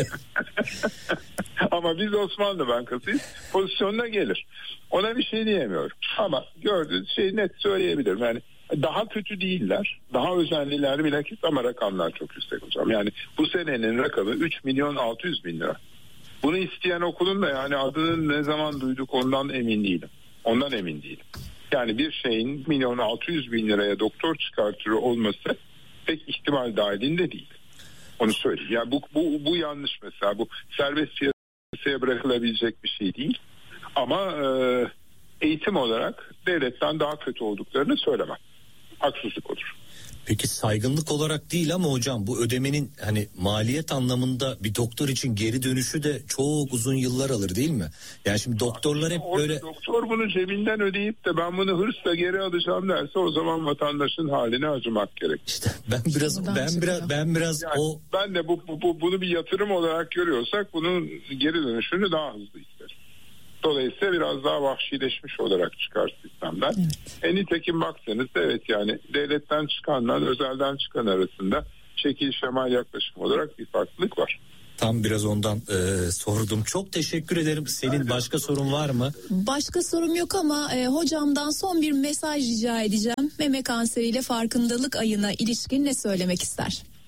Ama biz Osmanlı Bankası'yız. Pozisyonuna gelir. Ona bir şey diyemiyorum. Ama gördüğünüz şeyi net söyleyebilirim. Yani daha kötü değiller. Daha özenliler bilakis ama rakamlar çok yüksek hocam. Yani bu senenin rakamı 3.600.000 lira. Bunu isteyen okulun da yani adını ne zaman duyduk ondan emin değilim. Ondan emin değilim. Yani bir şeyin 1.600.000 liraya doktor çıkartıyor olması pek ihtimal dahilinde değil. Onu söyleyeyim. Yani bu yanlış mesela. Bu serbest piyasaya bırakılabilecek bir şey değil. Ama eğitim olarak devletten daha kötü olduklarını söylemem. Haksızlık olur. Peki saygınlık olarak değil ama hocam bu ödemenin hani maliyet anlamında bir doktor için geri dönüşü de çok uzun yıllar alır değil mi? Yani şimdi doktorlar hep böyle... Doktor bunu cebinden ödeyip de ben bunu hırsla geri alacağım derse o zaman vatandaşın haline acımak gerek. İşte ben biraz yani o... Ben de bunu bir yatırım olarak görüyorsak bunun geri dönüşünü daha hızlı isteriz. Dolayısıyla biraz daha vahşileşmiş olarak çıkar sistemden. Evet. Nitekim baksanız evet yani devletten çıkanla özelden çıkan arasında şekil şemal yaklaşım olarak bir farklılık var. Tam biraz ondan sordum. Çok teşekkür ederim. Senin başka sorun var mı? Başka sorum yok ama hocamdan son bir mesaj rica edeceğim. Meme kanseriyle farkındalık ayına ilişkin ne söylemek ister?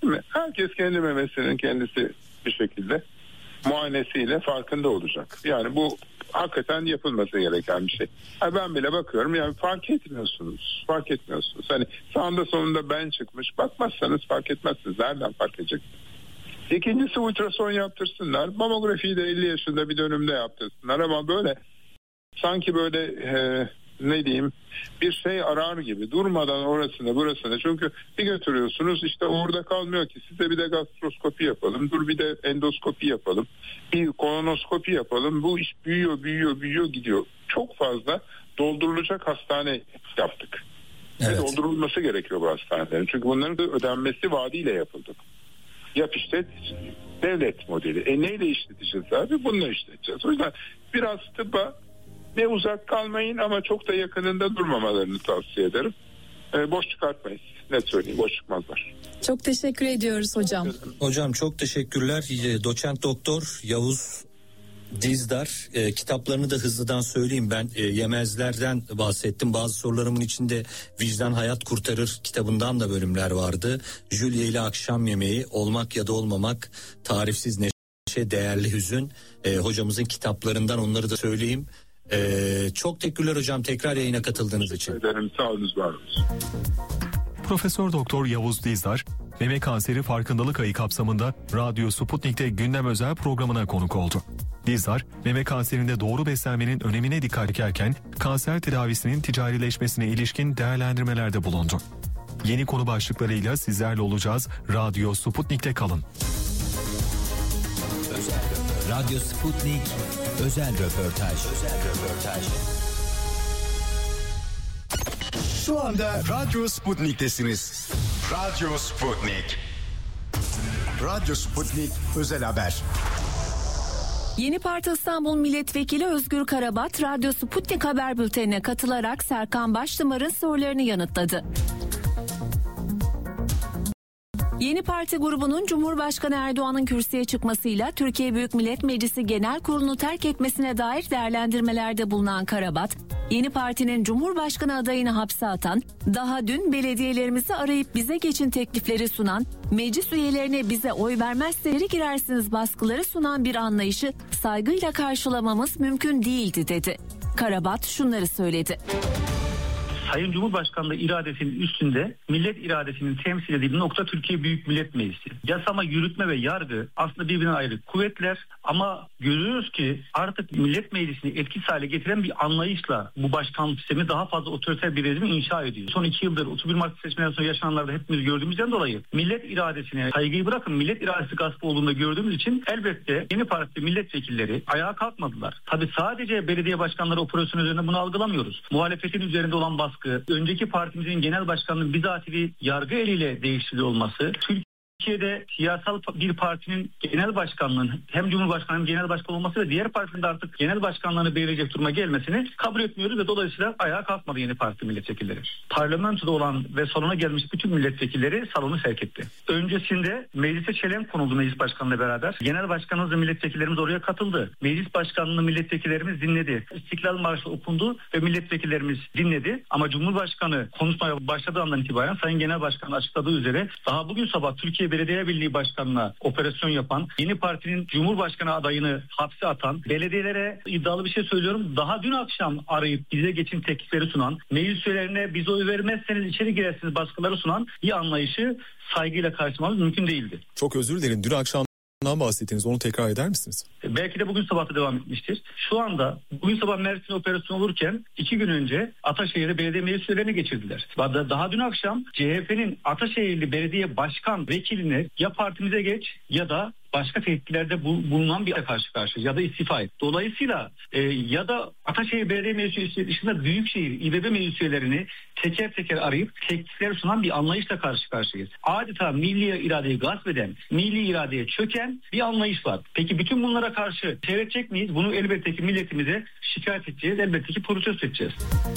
mi? Herkes kendi memesinin kendisi bir şekilde muayenesiyle farkında olacak. Yani bu hakikaten yapılması gereken bir şey. Ben bile bakıyorum, yani fark etmiyorsunuz. Hani sağında sonunda ben çıkmış. Bakmazsanız fark etmezsiniz. Nereden fark edecek? İkincisi, ultrason yaptırsınlar. Mamografiyi de 50 yaşında bir dönümde yaptırsınlar. Ama böyle sanki böyle ne diyeyim, bir şey arar gibi durmadan orasını burasını, çünkü bir götürüyorsunuz, işte orada kalmıyor ki, size bir de gastroskopi yapalım, dur bir de endoskopi yapalım, bir kolonoskopi yapalım, bu iş büyüyor gidiyor. Çok fazla doldurulacak hastane yaptık. Evet. Doldurulması gerekiyor bu hastanelerin, çünkü bunların da ödenmesi vaadiyle yapıldı. Yap işlet devlet modeli. Neyle işleteceğiz abi? Bununla işleteceğiz. O yüzden biraz tıbba ne uzak kalmayın ama çok da yakınında durmamalarını tavsiye ederim. Boş çıkartmayız. Net söyleyeyim, boş çıkmazlar. Çok teşekkür ediyoruz hocam. Hocam çok teşekkürler. Doçent Doktor Yavuz Dizdar, kitaplarını da hızlıdan söyleyeyim. Ben yemezlerden bahsettim. Bazı sorularımın içinde Vicdan Hayat Kurtarır kitabından da bölümler vardı. Julia ile Akşam Yemeği, Olmak ya da Olmamak, Tarifsiz Neşe, Değerli Hüzün. Hocamızın kitaplarından onları da söyleyeyim. Çok teşekkürler hocam, tekrar yayına katıldığınız için. Ederim, sağ olun, var olun. Profesör Doktor Yavuz Dizdar, Meme Kanseri Farkındalık Ayı kapsamında Radyo Sputnik'te gündem özel programına konuk oldu. Dizdar, meme kanserinde doğru beslenmenin önemine dikkat çekerken kanser tedavisinin ticarileşmesine ilişkin değerlendirmelerde bulundu. Yeni konu başlıklarıyla sizlerle olacağız. Radyo Sputnik'te kalın. Radyo Sputnik özel röportaj. Şu anda Radyo Sputnik'tesiniz. Radyo Sputnik. Radyo Sputnik özel haber. Yeni Parti İstanbul Milletvekili Özgür Karabat, Radyo Sputnik haber bültenine katılarak Serkan Baştımar'ın sorularını yanıtladı. Yeni Parti grubunun Cumhurbaşkanı Erdoğan'ın kürsüye çıkmasıyla Türkiye Büyük Millet Meclisi Genel Kurulu'nu terk etmesine dair değerlendirmelerde bulunan Karabat, Yeni Parti'nin Cumhurbaşkanı adayını hapse atan, daha dün belediyelerimizi arayıp bize geçin teklifleri sunan, meclis üyelerine bize oy vermezse girersiniz baskıları sunan bir anlayışı saygıyla karşılamamız mümkün değildi dedi. Karabat şunları söyledi. Sayın Cumhurbaşkanlığı iradesinin üstünde millet iradesinin temsil edildiği nokta Türkiye Büyük Millet Meclisi. Yasama, yürütme ve yargı aslında birbirinden ayrı kuvvetler ama görüyoruz ki artık Millet Meclisi'ni etkisiz hale getiren bir anlayışla bu başkanlık sistemi daha fazla otoriter bir rejimi inşa ediyor. Son 2 yıldır 31 Mart seçimlerinden sonra yaşananlarda hepimiz gördüğümüzden dolayı millet iradesine saygıyı bırakın, millet iradesi gaspı olduğunda gördüğümüz için elbette Yeni Parti milletvekilleri ayağa kalkmadılar. Tabii sadece belediye başkanları operasyonu üzerinde bunu algılamıyoruz. Muhalefetin üzerinde olan baskı, önceki partimizin genel başkanının bizatihi yargı eliyle değiştiriliyor olması, Türkiye'de siyasal bir partinin genel başkanlığının hem Cumhurbaşkanı hem genel başkan olması ve diğer partinin de artık genel başkanlığını belirleyecek duruma gelmesini kabul etmiyoruz ve dolayısıyla ayağa kalkmadı Yeni Parti milletvekilleri. Parlamentoda olan ve salona gelmiş bütün milletvekilleri salonu terk etti. Öncesinde meclise çelenk konuldu meclis başkanıyla beraber. Genel başkanımız ve milletvekillerimiz oraya katıldı. Meclis başkanlığını milletvekillerimiz dinledi. İstiklal Marşı okundu ve milletvekillerimiz dinledi. Ama Cumhurbaşkanı konuşmaya başladığı andan itibaren Sayın Genel Başkan açıkladığı üzere daha bugün sabah Türkiye Belediye Birliği Başkanı'na operasyon yapan, Yeni Parti'nin Cumhurbaşkanı adayını hapse atan, belediyelere iddialı bir şey söylüyorum, daha dün akşam arayıp bize geçin teklifleri sunan, meclis üyelerine biz oy vermezseniz içeri girersiniz baskıları sunan bir anlayışı saygıyla karşılamamız mümkün değildi. Çok özür dilerim. Dün akşamdan bahsettiniz. Onu tekrar eder misiniz? Belki de bugün sabah da devam etmiştir. Şu anda bugün sabah Mersin operasyonu olurken 2 gün önce Ataşehir'de belediye meclis üyelerini geçirdiler. Daha dün akşam CHP'nin Ataşehirli belediye başkan vekiline ya partimize geç ya da başka tehditlerde bulunan bir karşı karşıya ya da istifa et. Dolayısıyla ya da Ataşehir Belediye Meclisi dışında Büyükşehir, İBB meclis üyelerini teker teker arayıp teklifler sunan bir anlayışla karşı karşıyayız. Adeta milli iradeyi gasp eden, milli iradeye çöken bir anlayış var. Peki bütün bunlara karşı seyredecek miyiz? Bunu elbette ki milletimize şikayet edeceğiz. Elbette ki protesto edeceğiz.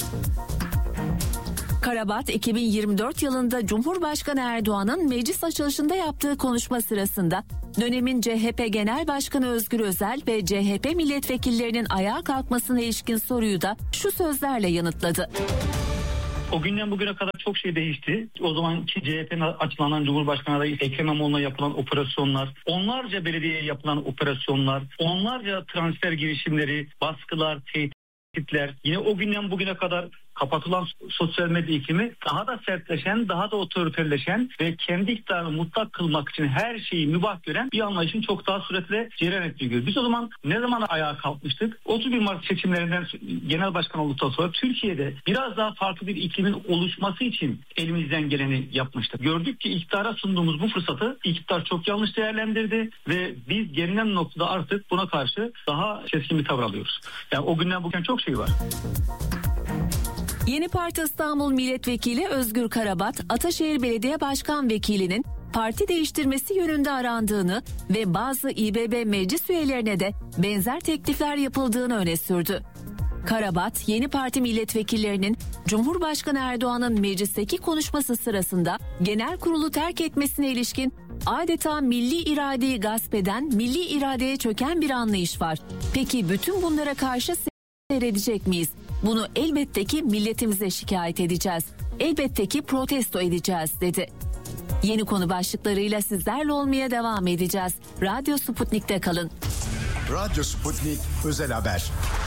Karabat 2024 yılında Cumhurbaşkanı Erdoğan'ın meclis açılışında yaptığı konuşma sırasında dönemin CHP Genel Başkanı Özgür Özel ve CHP milletvekillerinin ayağa kalkmasına ilişkin soruyu da şu sözlerle yanıtladı. O günden bugüne kadar çok şey değişti. O zamanki CHP'nin açıklanan Cumhurbaşkanı adayı Ekrem İmamoğlu'na yapılan operasyonlar, onlarca belediyeye yapılan operasyonlar, onlarca transfer girişimleri, baskılar, tehditler, yine o günden bugüne kadar kapatılan sosyal medya iklimi daha da sertleşen, daha da otoriterleşen ve kendi iktidarını mutlak kılmak için her şeyi mübah gören bir anlayışın çok daha süratle cereyan ettiğini görüyoruz. Biz o zaman ne zaman ayağa kalkmıştık? 31 Mart seçimlerinden genel başkan olduktan sonra Türkiye'de biraz daha farklı bir iklimin oluşması için elimizden geleni yapmıştık. Gördük ki iktidara sunduğumuz bu fırsatı iktidar çok yanlış değerlendirdi ve biz gelinen noktada artık buna karşı daha keskin bir tavır alıyoruz. Yani o günden bugün çok şey var. Yeni Parti İstanbul Milletvekili Özgür Karabat, Ataşehir Belediye Başkan Vekili'nin parti değiştirmesi yönünde arandığını ve bazı İBB meclis üyelerine de benzer teklifler yapıldığını öne sürdü. Karabat, Yeni Parti milletvekillerinin Cumhurbaşkanı Erdoğan'ın meclisteki konuşması sırasında genel kurulu terk etmesine ilişkin adeta milli iradeyi gasp eden, milli iradeye çöken bir anlayış var. Peki bütün bunlara karşı seyredecek miyiz? Bunu elbette ki milletimize şikayet edeceğiz. Elbette ki protesto edeceğiz dedi. Yeni konu başlıklarıyla sizlerle olmaya devam edeceğiz. Radyo Sputnik'te kalın. Radyo Sputnik özel haber.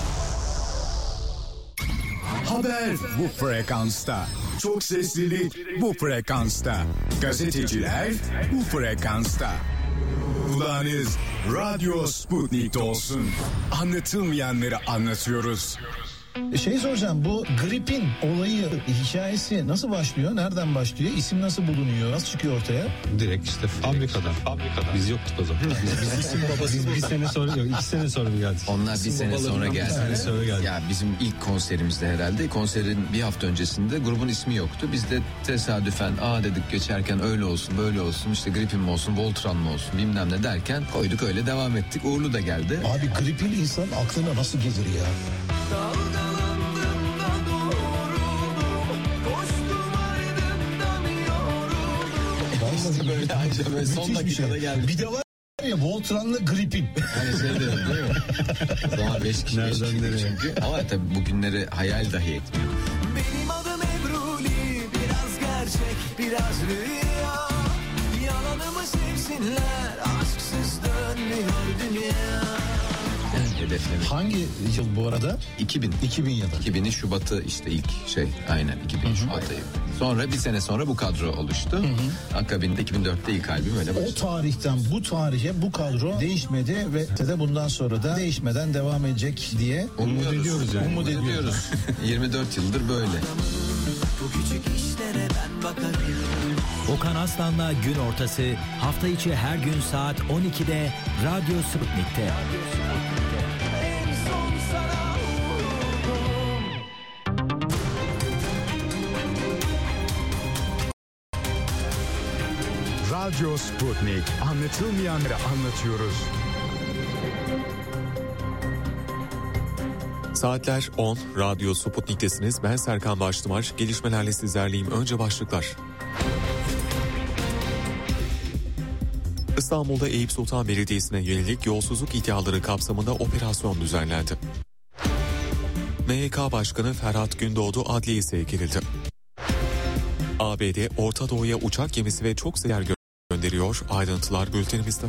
Haber bu frekansta. Çok seslilik bu frekansta. Gazeteciler bu frekansta. Kulağınız Radyo Sputnik'te olsun. Anlatılmayanları anlatıyoruz. Soracağım, bu gripin olayı, hikayesi nasıl başlıyor? Nereden başlıyor? İsim nasıl bulunuyor? Nasıl çıkıyor ortaya? Direkt işte fabrikadan. Biz yoktuk o zaman. Biz isim babası. Bir sene sonra, yok 2 sene sonra mı geldik? Onlar bir sene sonra geldi. Ya bizim ilk konserimizde herhalde. Konserin bir hafta öncesinde grubun ismi yoktu. Biz de tesadüfen dedik geçerken öyle olsun böyle olsun, işte gripin mi olsun, Voltran mı olsun bilmem ne derken koyduk, öyle devam ettik. Uğurlu da geldi. Abi gripin insan aklına nasıl gelir ya? Böyle anca böyle son dakikada geldi. Bir de var ya Voltran'la gripin. Hani şey dedim değil mi? O zaman 5 kişi çünkü. Ama tabii bugünleri hayal dahi etmiyor. Benim adım Ebruli, biraz gerçek, biraz rüya. Yalanımı sevsinler, aşksız dönmüyor dünya. Hedeflemiş. Hangi yıl bu arada? 2000 yılı. 2000'in Şubat'ı işte ilk aynen 2000 Şubat ayı. Sonra bir sene sonra bu kadro oluştu. Akabinde 2004'te ilk albüm öyle başladı. O tarihten bu tarihe bu kadro değişmedi ve de bundan sonra da değişmeden devam edecek diye umut ediyoruz yani. Umut ediyoruz. 24 yıldır böyle. Bu küçük işlere ben bakarım. Okan Aslan'la Gün Ortası hafta içi her gün saat 12'de Radyo Sputnik'te. Radyo Sputnik. Anlatılmayanları anlatıyoruz. Saatler 10, Radyo Sputnik'tesiniz. Ben Serkan Baştımar. Gelişmelerle sizlerleyim. Önce başlıklar. İstanbul'da Eyüp Sultan Belediyesi'ne yönelik yolsuzluk iddiaları kapsamında operasyon düzenlendi. MYK Başkanı Ferhat Gündoğdu adliyeye sevk edildi. ABD, Orta Doğu'ya uçak gemisi ve çok sayılar gönderiyor. Ayrıntılar bültenimizde.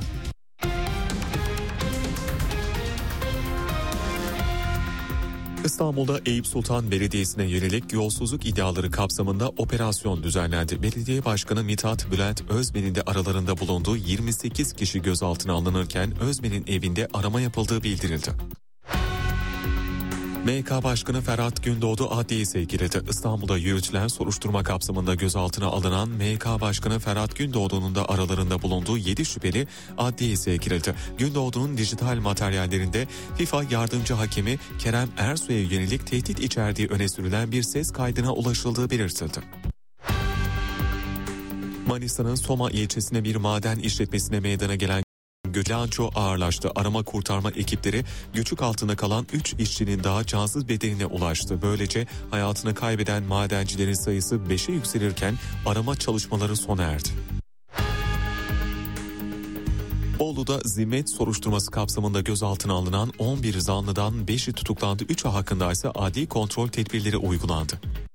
İstanbul'da Eyüp Sultan Belediyesi'ne yönelik yolsuzluk iddiaları kapsamında operasyon düzenlendi. Belediye Başkanı Mithat Bülent Özmen'in de aralarında bulunduğu 28 kişi gözaltına alınırken Özmen'in evinde arama yapıldığı bildirildi. MYK Başkanı Ferhat Gündoğdu adliyeye sevk edildi. İstanbul'da yürütülen soruşturma kapsamında gözaltına alınan MYK Başkanı Ferhat Gündoğdu'nun da aralarında bulunduğu 7 şüpheli adliyeye sevk edildi. Gündoğdu'nun dijital materyallerinde FIFA yardımcı hakemi Kerem Ersoy'a yönelik tehdit içerdiği öne sürülen bir ses kaydına ulaşıldığı belirtildi. Manisa'nın Soma ilçesine bir maden işletmesine meydana gelen bilanço ağırlaştı. Arama kurtarma ekipleri göçük altında kalan 3 işçinin daha cansız bedenine ulaştı. Böylece hayatını kaybeden madencilerin sayısı 5'e yükselirken arama çalışmaları sona erdi. Bolu'da zimmet soruşturması kapsamında gözaltına alınan 11 zanlıdan 5'i tutuklandı. 3'ü hakkında ise adli kontrol tedbirleri uygulandı.